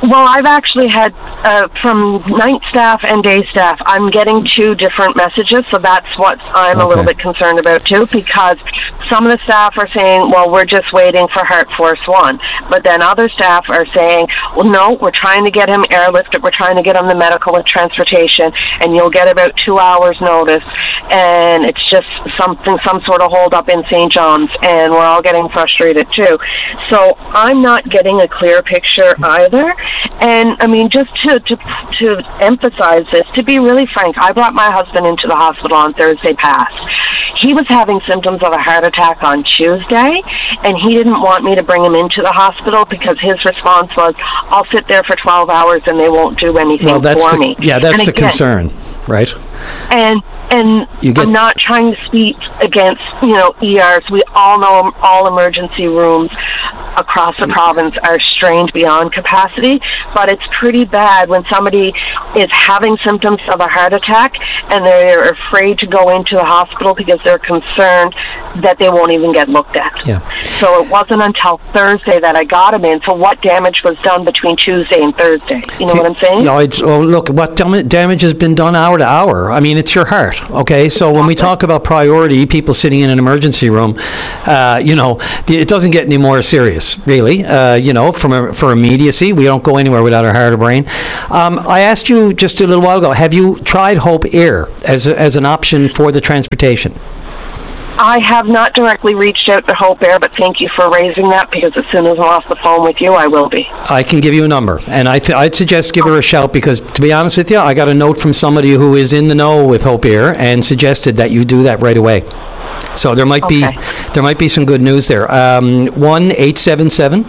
Speaker 18: Well, I've actually had, uh, from night staff and day staff, I'm getting two different messages, so that's what I'm okay. a little bit concerned about, too, because some of the staff are saying, well, we're just waiting for Heart Force One, but then other staff are saying, well, no, we're trying to get him airlifted, we're trying to get him the medical and transportation, and you'll get about two hours notice, and it's just something, some sort of hold up in Saint John's, and we're all getting frustrated, too. So I'm not getting a clear picture either. And, I mean, just to, to to emphasize this, to be really frank, I brought my husband into the hospital on Thursday past. He was having symptoms of a heart attack on Tuesday, and he didn't want me to bring him into the hospital because his response was, I'll sit there for twelve hours and they won't do anything
Speaker 2: well, that's
Speaker 18: for
Speaker 2: the,
Speaker 18: me.
Speaker 2: Yeah, that's
Speaker 18: and
Speaker 2: the
Speaker 18: again, concern,
Speaker 2: right?
Speaker 18: And and
Speaker 2: you get,
Speaker 18: I'm not trying to speak against, you know, E Rs. We all know all emergency rooms across the province are strained beyond capacity, but it's pretty bad when somebody is having symptoms of a heart attack and they're afraid to go into the hospital because they're concerned that they won't even get looked at.
Speaker 2: Yeah.
Speaker 18: So it wasn't until Thursday that I got him in. So what damage was done between Tuesday and Thursday? You know what I'm saying?
Speaker 2: No, it's, oh, look, what dam- damage has been done hour to hour? I mean, it's your heart, okay? So when we talk about priority, people sitting in an emergency room, uh, you know, it doesn't get any more serious. Really, uh, you know, from a, for immediacy, we don't go anywhere without our heart or brain. Um, I asked you just a little while ago, have you tried Hope Air as a, as an option for the transportation?
Speaker 18: I have not directly reached out to Hope Air, but thank you for raising that, because as soon as I'm off the phone with you, I will be.
Speaker 2: I can give you a number, and I th- I'd suggest give her a shout, because to be honest with you, I got a note from somebody who is in the know with Hope Air and suggested that you do that right away. So there might
Speaker 18: okay.
Speaker 2: be there might be some good news there. Um, one eight seven seven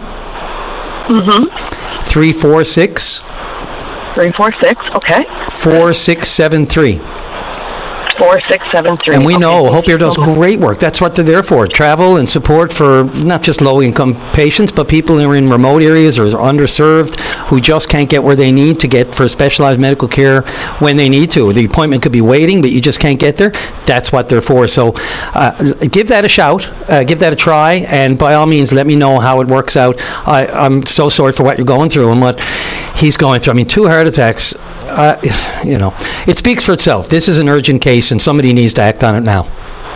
Speaker 18: Mm-hmm.
Speaker 2: three four six
Speaker 18: three four six. Okay.
Speaker 2: Four six seven three.
Speaker 18: Four six seven three.
Speaker 2: And we
Speaker 18: okay.
Speaker 2: know Hope Air does great work. That's what they're there for: travel and support for not just low-income patients, but people who are in remote areas or are underserved, who just can't get where they need to get for specialized medical care when they need to. The appointment could be waiting, but you just can't get there. That's what they're for. So, uh, give that a shout, uh, give that a try, and by all means, let me know how it works out. I, I'm so sorry for what you're going through and what he's going through. I mean, two heart attacks. Uh, you know, it speaks for itself. This is an urgent case, and somebody needs to act on it now.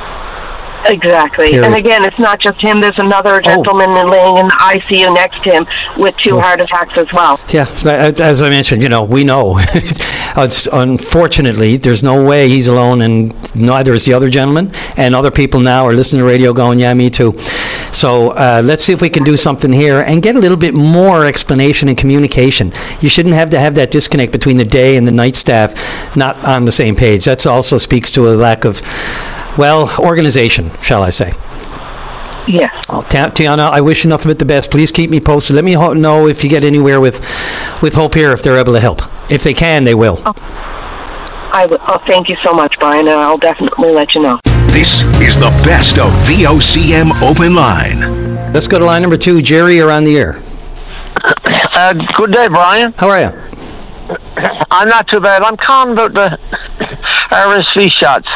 Speaker 18: Exactly.
Speaker 2: Period.
Speaker 18: And again, it's not just him. There's another gentleman
Speaker 2: oh.
Speaker 18: laying in the I C U next to him with two oh. heart attacks as well.
Speaker 2: Yeah, as I mentioned, you know, we know. It's, unfortunately, there's no way he's alone, and neither is the other gentleman. And other people now are listening to radio going, yeah, me too. So uh, let's see if we can do something here and get a little bit more explanation and communication. You shouldn't have to have that disconnect between the day and the night staff not on the same page. That also speaks to a lack of, well, organization, shall I say.
Speaker 18: Yes.
Speaker 2: Oh, Tiana, I wish you nothing but the best. Please keep me posted. Let me ho- know if you get anywhere with, with Hope Air, if they're able to help. If they can, they will.
Speaker 18: Oh. I will. Oh, thank you so much, Brian, and I'll definitely let you know.
Speaker 3: This is the best of V O C M Open Line.
Speaker 2: Let's go to line number two. Jerry, you're on the air.
Speaker 19: Uh, good day, Brian.
Speaker 2: How are you?
Speaker 19: I'm not too bad. I'm calling about the R S V shots.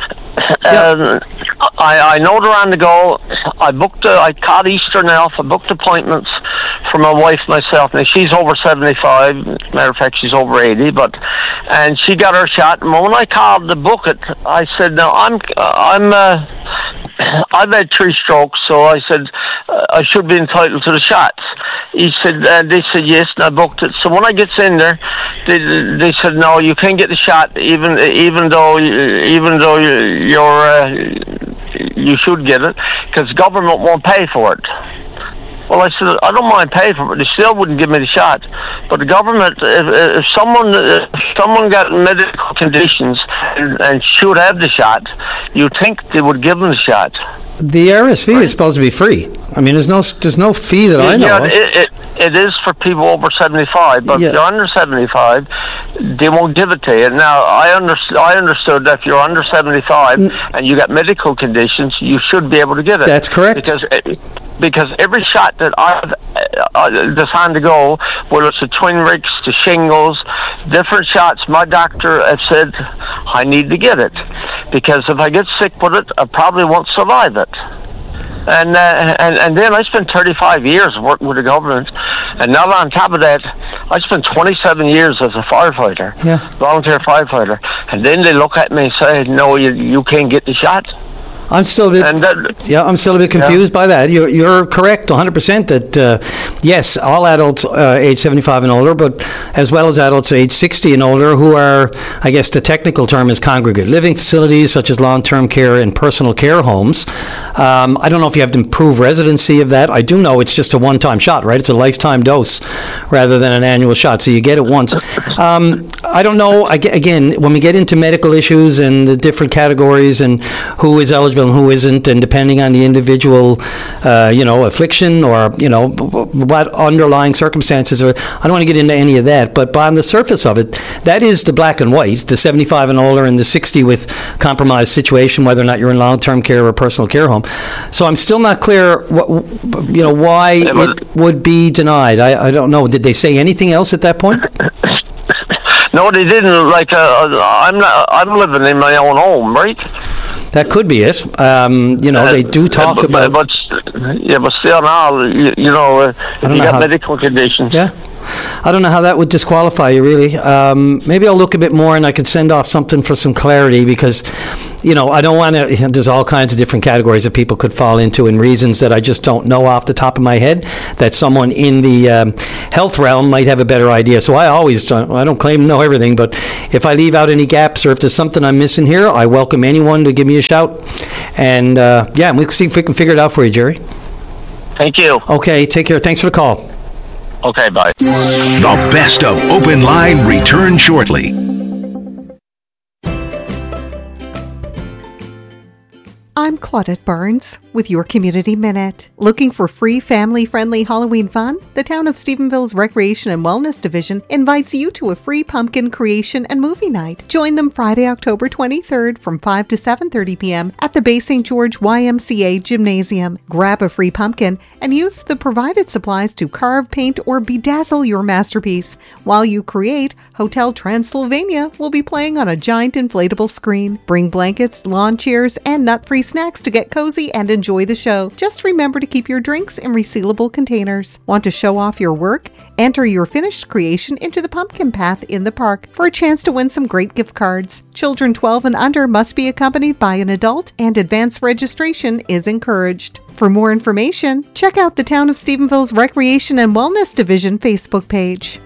Speaker 19: Um, I, I know they're on the go. I booked. A, I caught Eastern Elf. I booked appointments for my wife myself. Now she's over seventy-five. Matter of fact, she's over eighty. But and she got her shot. And when I called to book it, I said, "Now I'm I'm uh, I've had three strokes, so I said uh, I should be entitled to the shots." He said, uh, "They said yes," and I booked it. So when I gets in there, they they said, "No, you can't get the shot, even even though even though you." You're, uh, you should get it because government won't pay for it." Well, I said, I don't mind paying for it. They still wouldn't give me the shot. But the government, if, if someone if someone got medical conditions and, and should have the shot, you'd think they would give them the shot.
Speaker 2: The R S V right. is supposed to be free. I mean, there's no there's no fee that
Speaker 19: yeah,
Speaker 2: I know
Speaker 19: yeah,
Speaker 2: of.
Speaker 19: It, it, it is for people over seventy-five, but yeah. if you're under seventy-five, they won't give it to you. Now, I, underst- I understood that if you're under seventy-five mm. and you got medical conditions, you should be able to get it.
Speaker 2: That's correct.
Speaker 19: Because it, because every shot that I've uh, that's on to go, whether it's the Twin Ricks, the shingles, different shots, my doctor has said I need to get it because if I get sick with it, I probably won't survive it. And, uh, and and then I spent thirty-five years working with the government, And now on top of that, I spent twenty-seven years as a firefighter,
Speaker 2: yeah.
Speaker 19: volunteer firefighter, and then they look at me and say, no, you, you can't get the shot.
Speaker 2: I'm still a bit,
Speaker 19: and that,
Speaker 2: yeah, I'm still a bit confused
Speaker 19: yeah.
Speaker 2: by that. You're, you're correct, one hundred percent that uh, yes, all adults uh, age seventy-five and older, but as well as adults age sixty and older, who are, I guess, the technical term is congregate living facilities such as long-term care and personal care homes. Um, I don't know if you have to improve residency of that. I do know it's just a one-time shot, right? It's a lifetime dose rather than an annual shot, so you get it once. Um, I don't know. I, again, when we get into medical issues and the different categories and who is eligible and who isn't, and depending on the individual, uh, you know, affliction or, you know, what underlying circumstances are, I don't want to get into any of that, but on the surface of it, that is the black and white, the seventy-five and older and the sixty with compromised situation, whether or not you're in long-term care or personal care home. So I'm still not clear, what, you know, why it would be denied. I, I don't know. Did they say anything else at that point?
Speaker 19: No, they didn't. Like, uh, I'm not, I'm living in my own home, right?
Speaker 2: That could be it. Um, you know, uh, they do talk
Speaker 19: but,
Speaker 2: about...
Speaker 19: But, yeah, but still now, you, you know, uh, if you got how, medical conditions...
Speaker 2: Yeah. I don't know how that would disqualify you, really. Um, maybe I'll look a bit more and I could send off something for some clarity because, you know, I don't want to... You know, there's all kinds of different categories that people could fall into and reasons that I just don't know off the top of my head that someone in the um, health realm might have a better idea. So I always... I don't claim to know everything, but if I leave out any gaps or if there's something I'm missing here, I welcome anyone to give me a shout. And, uh, yeah, we'll see if we can figure it out for you, Jerry.
Speaker 19: Thank you.
Speaker 2: Okay, take care. Thanks for the call.
Speaker 19: Okay, bye.
Speaker 3: The best of Open Line return shortly.
Speaker 20: I'm Claudette Barnes with your Community Minute. Looking for free family-friendly Halloween fun? The town of Stephenville's Recreation and Wellness Division invites you to a free pumpkin creation and movie night. Join them Friday, October twenty-third from five to seven thirty p.m. at the Bay Saint George Y M C A Gymnasium. Grab a free pumpkin and use the provided supplies to carve, paint, or bedazzle your masterpiece. While you create, Hotel Transylvania will be playing on a giant inflatable screen. Bring blankets, lawn chairs, and nut-free snacks to get cozy and enjoy the show. Just remember to keep your drinks in resealable containers. Want to show off your work? Enter your finished creation into the pumpkin path in the park for a chance to win some great gift cards. Children twelve and under must be accompanied by an adult, and advance registration is encouraged. For more information, check out the Town of Stephenville's Recreation and Wellness Division Facebook page.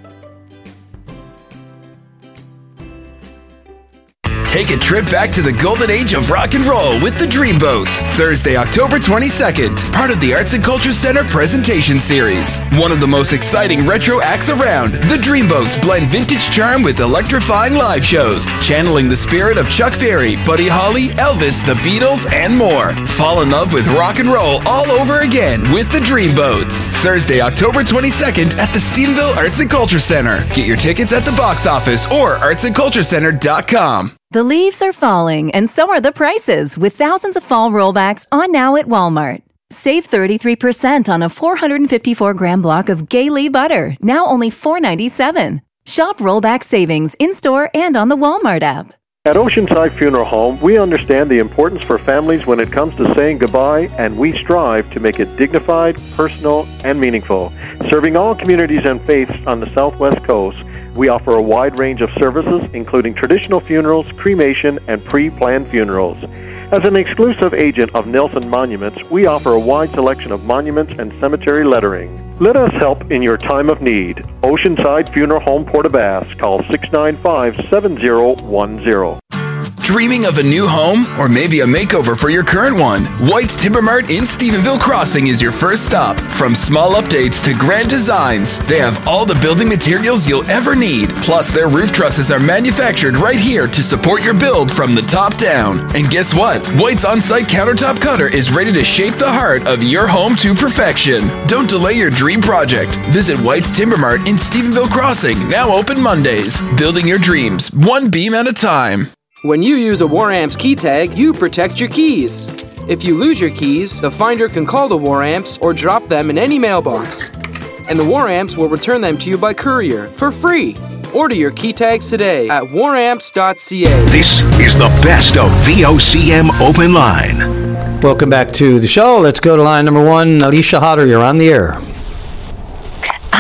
Speaker 21: Take a trip back to the golden age of rock and roll with the Dreamboats. Thursday, October twenty-second. Part of the Arts and Culture Center presentation series. One of the most exciting retro acts around. The Dreamboats blend vintage charm with electrifying live shows, channeling the spirit of Chuck Berry, Buddy Holly, Elvis, the Beatles, and more. Fall in love with rock and roll all over again with the Dreamboats. Thursday, October twenty-second at the Stephenville Arts and Culture Center. Get your tickets at the box office or arts and culture center dot com.
Speaker 22: The leaves are falling, and so are the prices, with thousands of fall rollbacks on now at Walmart. Save thirty-three percent on a four hundred fifty-four gram block of Gaylee butter, now only four ninety-seven. Shop rollback savings in-store and on the Walmart app.
Speaker 23: At Oceanside Funeral Home, we understand the importance for families when it comes to saying goodbye, and we strive to make it dignified, personal, and meaningful. Serving all communities and faiths on the Southwest Coast, we offer a wide range of services, including traditional funerals, cremation, and pre-planned funerals. As an exclusive agent of Nelson Monuments, we offer a wide selection of monuments and cemetery lettering. Let us help in your time of need. Oceanside Funeral Home, Port-au-Basque. Call six nine five, seven zero one zero.
Speaker 21: Dreaming of a new home or maybe a makeover for your current one? White's Timber Mart in Stephenville Crossing is your first stop. From small updates to grand designs, they have all the building materials you'll ever need. Plus, their roof trusses are manufactured right here to support your build from the top down. And guess what? White's on-site countertop cutter is ready to shape the heart of your home to perfection. Don't delay your dream project. Visit White's Timber Mart in Stephenville Crossing, now open Mondays. Building your dreams, one beam at a time.
Speaker 24: When you use a WarAmps key tag, you protect your keys. If you lose your keys, the finder can call the WarAmps or drop them in any mailbox. And the WarAmps will return them to you by courier for free. Order your key tags today at war amps dot c a.
Speaker 3: This is the best of V O C M Open Line.
Speaker 2: Welcome back to the show. Let's go to line number one. Alicia Hodder, you're on the air.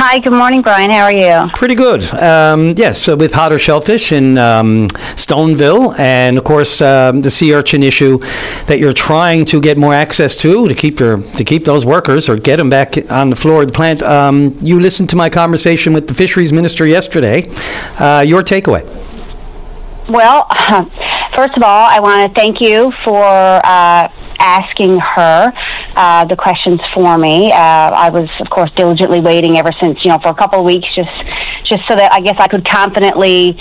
Speaker 1: Hi, good morning, Brian. How are you?
Speaker 2: Pretty good. Um, yes, so with Hotter Shellfish in um, Stoneville, and of course um, the sea urchin issue that you're trying to get more access to to keep your to keep those workers or get them back on the floor of the plant. Um, you listened to my conversation with the fisheries minister yesterday. Uh, your takeaway?
Speaker 1: Well, first of all, I want to thank you for uh, asking her uh, the questions for me. Uh, I was, of course, diligently waiting ever since, you know, for a couple of weeks, just, just so that I guess I could confidently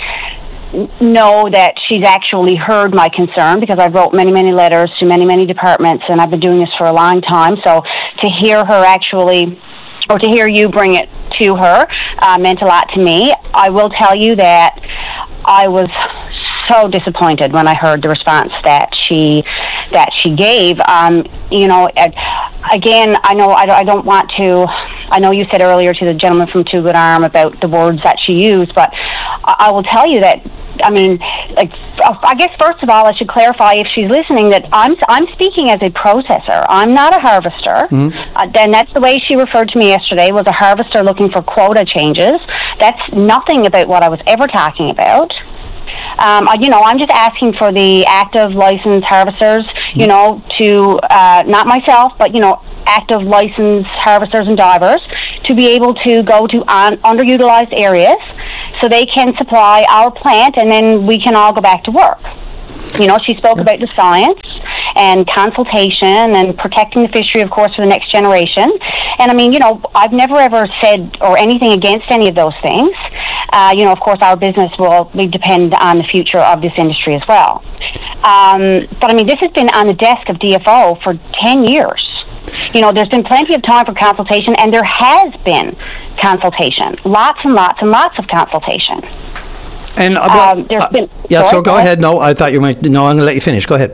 Speaker 1: know that she's actually heard my concern, because I wrote many, many letters to many, many departments, and I've been doing this for a long time. So to hear her actually, or to hear you bring it to her, uh, meant a lot to me. I will tell you that I was so disappointed when I heard the response that she that she gave. Um, you know, again, I know I, I don't want to. I know you said earlier to the gentleman from Two Good Arm about the words that she used, but I, I will tell you that. I mean, like, I guess first of all, I should clarify, if she's listening, that I'm I'm speaking as a processor. I'm not a harvester. Mm-hmm. Uh, then that's the way she referred to me yesterday, was a harvester looking for quota changes. That's nothing about what I was ever talking about. Um, you know, I'm just asking for the active licensed harvesters, you know, to, uh, not myself, but, you know, active licensed harvesters and divers to be able to go to un- underutilized areas so they can supply our plant, and then we can all go back to work. You know, she spoke about the science and consultation and protecting the fishery, of course, for the next generation. And, I mean, you know, I've never ever said or anything against any of those things. Uh, you know, of course, our business will depend on the future of this industry as well. Um, but, I mean, this has been on the desk of D F O for ten years. You know, there's been plenty of time for consultation, and there has been consultation. Lots and lots and lots of consultation.
Speaker 2: And uh, well,
Speaker 1: um, there's
Speaker 2: uh,
Speaker 1: been,
Speaker 2: yeah,
Speaker 1: sorry,
Speaker 2: so go ahead. No, I thought you might. No, I'm going to let you finish. Go ahead.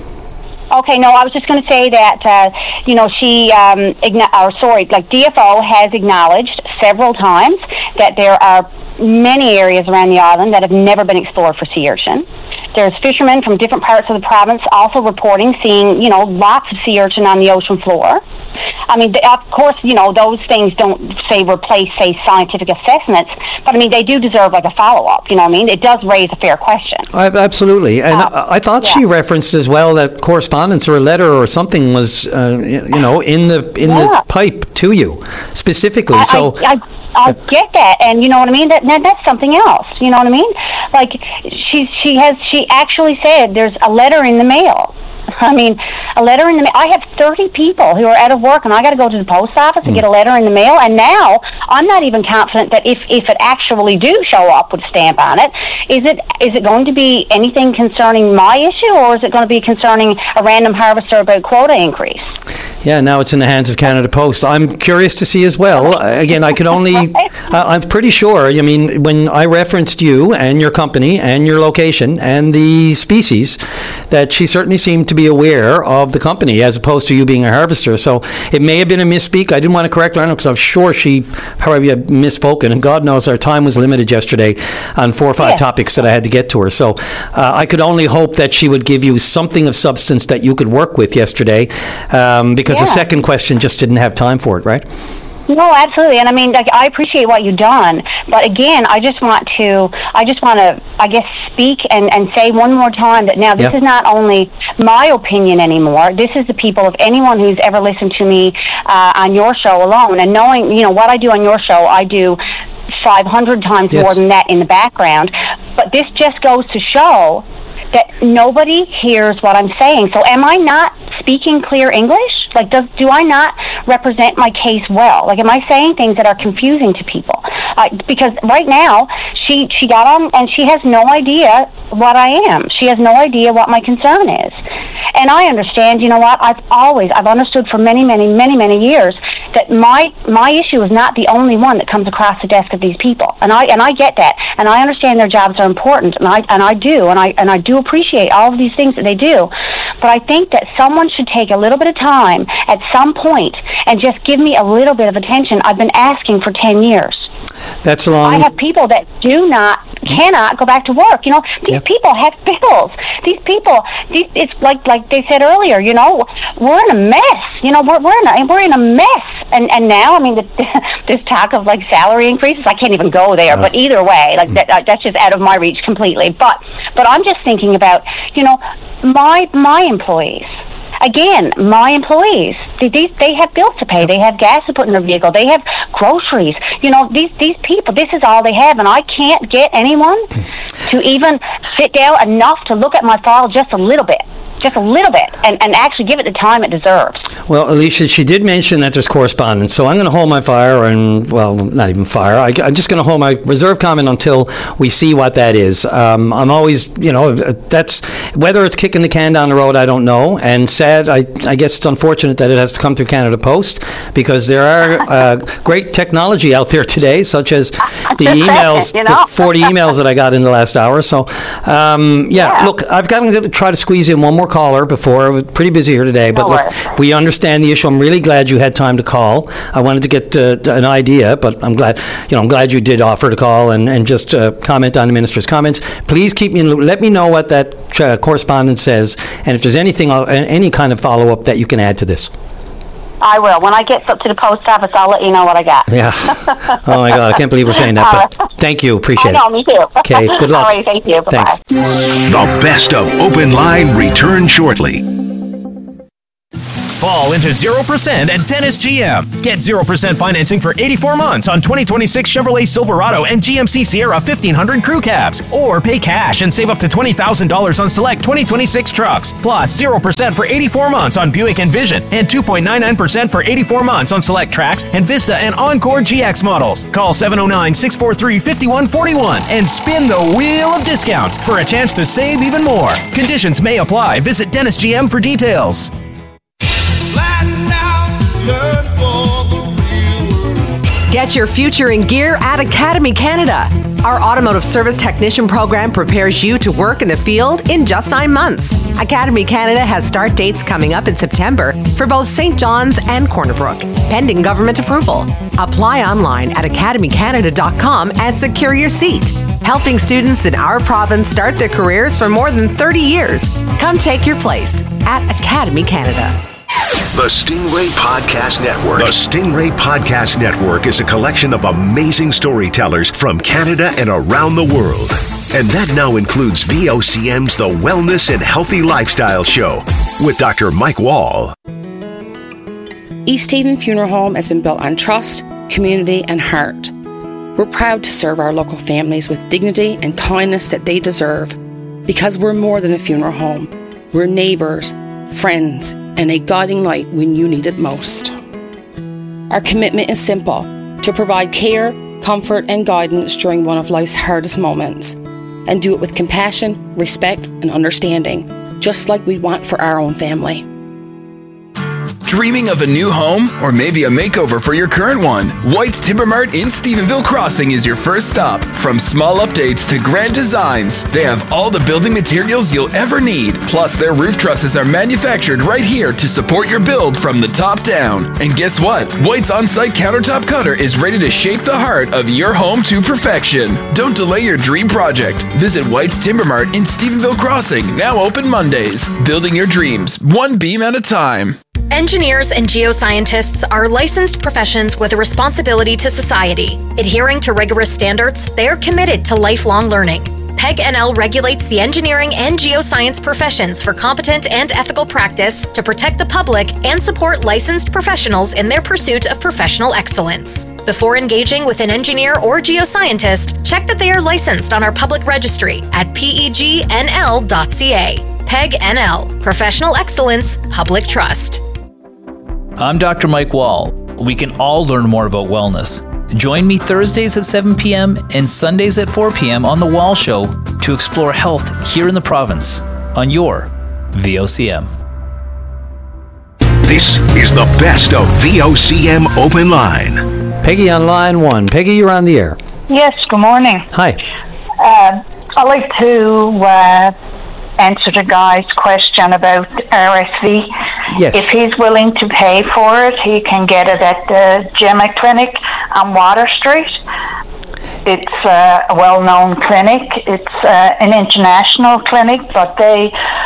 Speaker 1: Okay, no, I was just going to say that, uh, you know, she, um, igno- or sorry, like D F O has acknowledged several times that there are many areas around the island that have never been explored for sea urchin. There's fishermen from different parts of the province also reporting seeing, you know, lots of sea urchin on the ocean floor. I mean, of course, you know, those things don't, say, replace, say, scientific assessments, but, I mean, they do deserve, like, a follow-up, you know what I mean? It does raise a fair question.
Speaker 2: I, absolutely. And
Speaker 1: um,
Speaker 2: I, I thought yeah. she referenced as well that correspondence or a letter or something was, uh, you know, in the in yeah. the pipe to you, specifically.
Speaker 1: I,
Speaker 2: so
Speaker 1: I, I, I get that, and you know what I mean? That, that That's something else, you know what I mean? Like, she, she has, she actually said there's a letter in the mail. I mean, a letter in the mail. I have thirty people who are out of work, and I got to go to the post office mm. and get a letter in the mail. And now I'm not even confident that if, if it actually do show up with a stamp on it, is it is it going to be anything concerning my issue, or is it going to be concerning a random harvester about quota increase?
Speaker 2: Yeah, now it's in the hands of Canada Post. I'm curious to see as well. Again, I could only, uh, I'm pretty sure, I mean, when I referenced you and your company and your location and the species, that she certainly seemed to be aware of the company as opposed to you being a harvester. So it may have been a misspeak. I didn't want to correct her because I'm sure she probably had misspoken. And God knows our time was limited yesterday on four or five yeah. topics that I had to get to her. So uh, I could only hope that she would give you something of substance that you could work with yesterday, um, because yeah. the second question just didn't have time for it, right?
Speaker 1: No, absolutely, and I mean, like, I appreciate what you've done, but again, I just want to, I just want to, I guess, speak and, and say one more time that now this yeah. is not only my opinion anymore. This is the people of anyone who's ever listened to me uh, on your show alone, and knowing, you know, what I do on your show, I do five hundred times yes. more than that in the background. But this just goes to show that nobody hears what I'm saying. So am I not speaking clear English? Like, does do I not represent my case well? Like, am I saying things that are confusing to people? Uh, because right now, she she got on and she has no idea what I am. She has no idea what my concern is. And I understand, you know what, I've always, I've understood for many, many, many, many years that my my issue is not the only one that comes across the desk of these people. And I and I get that. And I understand their jobs are important, and I and I do, and I and I do appreciate all of these things that they do. But I think that someone should take a little bit of time at some point and just give me a little bit of attention. I've been asking for ten years.
Speaker 2: That's long.
Speaker 1: I have people that do not, cannot go back to work. You know, these yep. people have bills. These people, these, it's like like they said earlier. You know, we're in a mess. You know, we're we're in a we're in a mess and and now, I mean, the, this talk of like salary increases, I can't even go there. Uh, but either way, like that, uh, that's just out of my reach completely. But but I'm just thinking about, you know, my my employees. Again, my employees, they, they, they have bills to pay. They have gas to put in their vehicle. They have groceries. You know, these these people, this is all they have, and I can't get anyone to even sit down enough to look at my file just a little bit. Just a little bit, and, and actually give it the time it deserves.
Speaker 2: Well, Alicia, she did mention that there's correspondence, so I'm going to hold my fire, and, well, not even fire. I, I'm just going to hold my reserve comment until we see what that is. Um, I'm always, you know, that's, whether it's kicking the can down the road, I don't know, and sad, I, I guess it's unfortunate that it has to come through Canada Post, because there are uh, great technology out there today, such as the emails, you know? the forty emails that I got in the last hour. So, um, yeah, yeah, look, I've got to try to squeeze in one more caller before. I was pretty busy here today, but look, we understand the issue. I'm really glad you had time to call. I wanted to get uh, an idea, but I'm glad, you know, I'm glad you did offer to call and, and just uh, comment on the minister's comments. Please keep me in the loop. Let me know what that uh, correspondence says, and if there's anything, uh, any kind of follow-up that you can add to this.
Speaker 1: I will. When I get up to the post office, I'll let you know what I got.
Speaker 2: Yeah. Oh, my God. I can't believe we're saying that. But thank you. Appreciate it.
Speaker 1: I know, me too.
Speaker 2: Okay. Good luck.
Speaker 1: All right. Thank you. Bye-bye.
Speaker 2: Thanks.
Speaker 3: The best of Open Line return shortly.
Speaker 4: Fall into zero percent at Dennis G M. Get zero percent financing for eighty-four months on twenty twenty-six Chevrolet Silverado and G M C Sierra fifteen hundred crew cabs. Or pay cash and save up to twenty thousand dollars on select twenty twenty-six trucks. Plus zero percent for eighty-four months on Buick Envision and two point nine nine percent for eighty-four months on select Trax and Vista and Encore G X models. Call seven oh nine, six four three, five one four one and spin the wheel of discounts for a chance to save even more. Conditions may apply. Visit Dennis G M for details.
Speaker 14: Get your future in gear at Academy Canada. Our automotive service technician program prepares you to work in the field in just nine months. Academy Canada has start dates coming up in September for both Saint John's and Corner Brook, pending government approval. Apply online at academy canada dot com and secure your seat. Helping students in our province start their careers for more than thirty years. Come take your place at Academy Canada.
Speaker 3: The Stingray Podcast Network. The Stingray Podcast Network is a collection of amazing storytellers from Canada and around the world. And that now includes V O C M's The Wellness and Healthy Lifestyle Show with Doctor Mike Wall.
Speaker 5: East Haven Funeral Home has been built on trust, community, and heart. We're proud to serve our local families with dignity and kindness that they deserve, because we're more than a funeral home. We're neighbors, friends, and a guiding light when you need it most. Our commitment is simple: to provide care, comfort, and guidance during one of life's hardest moments, and do it with compassion, respect, and understanding, just like we want for our own family.
Speaker 21: Dreaming of a new home or maybe a makeover for your current one? White's Timber Mart in Stephenville Crossing is your first stop. From small updates to grand designs, they have all the building materials you'll ever need. Plus, their roof trusses are manufactured right here to support your build from the top down. And guess what? White's on-site countertop cutter is ready to shape the heart of your home to perfection. Don't delay your dream project. Visit White's Timber Mart in Stephenville Crossing, now open Mondays. Building your dreams, one beam at a time.
Speaker 16: Engineers and geoscientists are licensed professions with a responsibility to society. Adhering to rigorous standards, they are committed to lifelong learning. PEG N L regulates the engineering and geoscience professions for competent and ethical practice to protect the public and support licensed professionals in their pursuit of professional excellence. Before engaging with an engineer or geoscientist, check that they are licensed on our public registry at P E G N L dot C A. PEG N L, Professional Excellence, Public Trust.
Speaker 6: I'm Doctor Mike Wall. We can all learn more about wellness. Join me Thursdays at seven p.m. and Sundays at four p.m. on The Wall Show to explore health here in the province on your V O C M.
Speaker 3: This is the best of V O C M Open Line.
Speaker 2: Peggy on line one. Peggy, you're on the air.
Speaker 7: Yes, good morning.
Speaker 2: Hi.
Speaker 7: Uh, I'd like to uh, answer the guy's question about R S V.
Speaker 2: Yes.
Speaker 7: If he's willing to pay for it, he can get it at the Gemma Clinic on Water Street. It's uh, a well-known clinic. It's uh, an international clinic, but they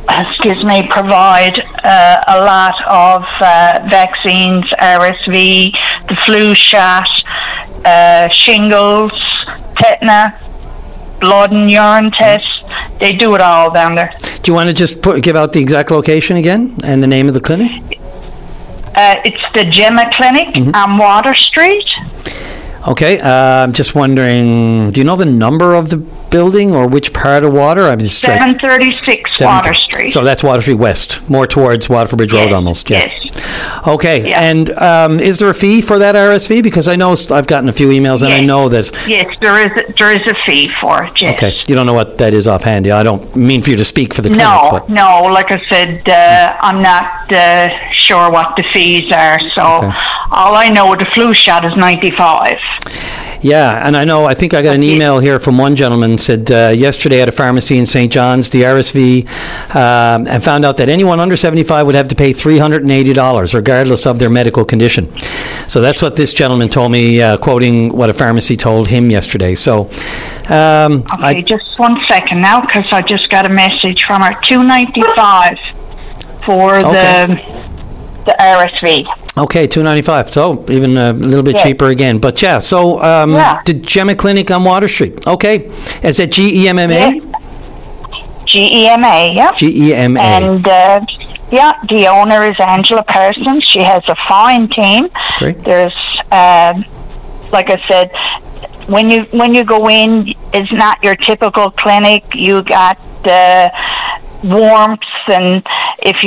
Speaker 7: excuse me, provide uh, a lot of uh, vaccines, R S V, the flu shot, uh, shingles, tetanus, blood and urine tests. They do it all down there.
Speaker 2: Do you want to just put, give out the exact location again and the name of the clinic?
Speaker 7: Uh, it's the Gemma Clinic mm-hmm. on Water Street.
Speaker 2: Okay, uh, I'm just wondering, do you know the number of the building or which part of Water? I'm just
Speaker 7: seven thirty-six Water Street.
Speaker 2: So that's Water Street West, more towards Waterford Bridge yes, Road almost. Yeah.
Speaker 7: Yes.
Speaker 2: Okay,
Speaker 7: yeah.
Speaker 2: and um, is there a fee for that R S V? Because I know I've gotten a few emails and
Speaker 7: yes.
Speaker 2: I know that...
Speaker 7: Yes, there is a, there is a fee for it, yes.
Speaker 2: Okay, you don't know what that is offhand. Yeah, I don't mean for you to speak for the clinic.
Speaker 7: No,
Speaker 2: but.
Speaker 7: no, like I said, uh, I'm not uh, sure what the fees are, so okay. all I know, the flu shot is ninety-five.
Speaker 2: Yeah, and I know, I think I got an email here from one gentleman said uh, yesterday at a pharmacy in Saint John's, the R S V, um, and found out that anyone under seventy-five would have to pay three hundred eighty dollars regardless of their medical condition. So that's what this gentleman told me, uh, quoting what a pharmacy told him yesterday. So, um,
Speaker 7: okay,
Speaker 2: I,
Speaker 7: just one second now, because I just got a message from her. two ninety-five for okay. the the R S V.
Speaker 2: Okay, two ninety-five. So even a little bit
Speaker 7: yes.
Speaker 2: cheaper again. But yeah, so um,
Speaker 7: yeah.
Speaker 2: the Gemma Clinic on Water Street. Okay, is that G E M M A?
Speaker 7: Yes. G E M A, yeah.
Speaker 2: G E M A.
Speaker 7: And uh, yeah, the owner is Angela Parsons. She has a fine team.
Speaker 2: Great.
Speaker 7: There's, uh, like I said, when you when you go in, it's not your typical clinic. You got uh, warmth, and if